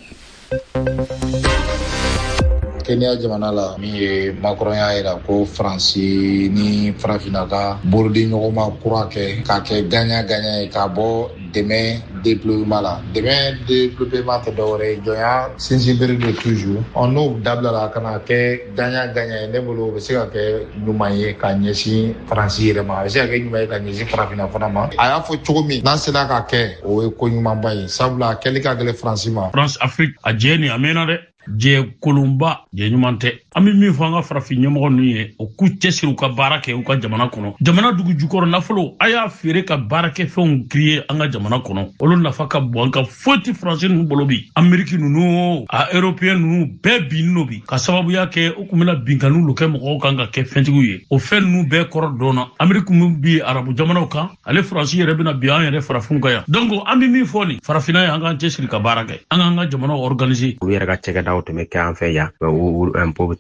S17: Kenya jamana la min ye Macron y'a yira ko Faransi ni Farafina ka bolodi ɲɔgɔnma kura kɛ k'a kɛ gagnant-gagnant ye k'a bɔ dɛmɛ développement la dɛmɛ développement tɛ dɔwɛrɛ ye jɔnya sinsin bere de toujours n'o dabilala a kana kɛ gagnant-gagnant ye ne bolo o bɛ se ka kɛ ɲuman ye ka ɲɛsin Faransi yɛrɛ ma a bɛ se ka kɛ ɲuman ye ka ɲɛsin Farafina fana ma a y'a fɔ cogo min n'an sera ka kɛ o ye ko ɲumanba ye sabula a kɛli ka gɛlɛn Faransi ma
S18: France Afrique a jɛ nin a mɛnna dɛ jɛ kolonba jɛ ɲuman tɛ an bɛ min fɔ an ka farafin ɲɛmɔgɔ ninnu ye o k'u cɛsiri u ka baara kɛ u ka jamana kɔnɔ jamana dugu jukɔrɔ nafolo a y'a feere ka baarakɛfɛnw créer an ka jamana kɔnɔ olu nafa ka bon an ka foyi tɛ Faransi ninnu bolo bi Ameriki ninnu a européen ninnu bɛɛ binnen don bi ka sababuya kɛ u tun bɛna binkaniw kɛ mɔgɔw kan ka kɛ fɛntigiw ye o fɛn ninnu bɛɛ kɔrɔ dɔnna Ameriki min bi arabu jamanaw kan ale Faransi yɛrɛ bɛna bi an yɛrɛ farafinw kan yan donc an bɛ min fɔ nin farafinna ye an k'an cɛsiri ka baara kɛ an k'an ka jamanaw organiser
S19: u yɛrɛ ka cɛkɛdaw tun bɛ kɛ an fɛ yan un peu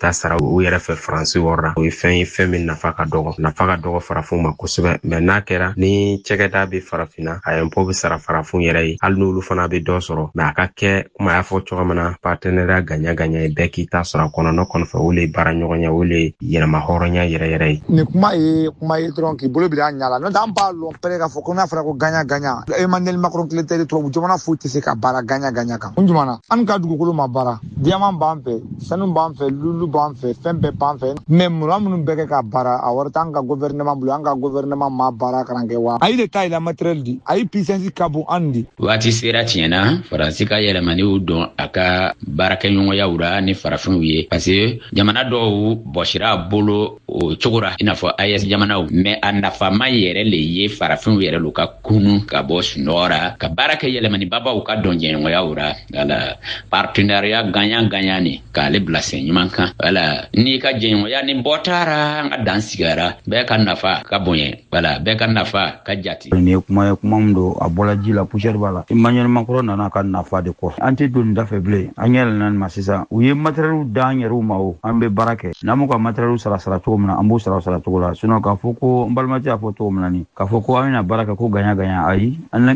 S19: taa sara u yɛrɛ fɛ faransi wɔrɔ o ye fɛn min nafa ka dɔgɔ farafinw ma kosɛbɛ mɛ n'a kɛra ni cɛkɛda bɛ farafinna a impôt bɛ sara farafinw yɛrɛ ye hali n'olu fana bɛ dɔ sɔrɔ mɛ a ka kɛ kuma y'a fɔ cogo min na partenariat gagnant ye bɛɛ k'i ta sɔrɔ a kɔnɔ n'o kɔni fɛ o le baara ɲɔgɔn ye o le yɛlɛma hɔrɔnya yɛrɛ ye
S16: ni kuma ye dɔrɔn k'i bolo bila a ɲa la n'o tɛ an b'a lɔn pɛrɛ k'a fɔ ko n'a fɔra ko gagnant Emmanuel Macron tile tɛ tubabu jamana foyi tɛ se ka baara gagnant kan kun jumɛn an ka dugukolo ma baara diamant b'an fɛ sanu b'an fɛ lulu b'an fɛ fɛn bɛɛ b'an fɛ mɛ mura minnu bɛɛ kɛ ka baara a wari t'an ka gouvernement bolo an ka gouvernement ma baara kalan kɛ wa a ye de ta yɛlɛ matériel di a ye puissance ka bon an di
S20: waati sera tiɲɛna faransi ka yɛlɛmaniw dɔn a ka baarakɛɲɔgɔnyaw ra ni farafinw ye parce que jamana dɔw bɔsira a bolo o cogo ra i n'a fɔ AES jamanaw mɛ a nafama yɛrɛ le ye farafinw yɛrɛ lu ka kunu ka bɔ sunɔgɔ ra ka baara kɛ yɛlɛmanibabaw ka dɔn jɛɲɔgɔnyaw ra wala partenariat gagnant ni k'ale bila sen ɲuman kan wala n'i ka jɛɲɔgɔnya ni bɔ taara an ka dan sigara bɛɛ ka nafa ka bonya wala bɛɛ ka nafa ka jati
S22: ni ye kuma min don a bɔla ji la poussière b'a la Emmanuel Macron nana ka nafa de kɔ an tɛ don da fɛ bilen an yɛlɛnna nin ma sisan u ye matériel d'an yɛrɛw ma o an bɛ baara kɛ n'an m'u ka matériel sara cogo min na an b'o sara cogo la sinon k'a fɔ ko n balimakɛ y'a fɔ cogo min na nin k'a fɔ ko an bɛna baara kɛ ko gagnant ayi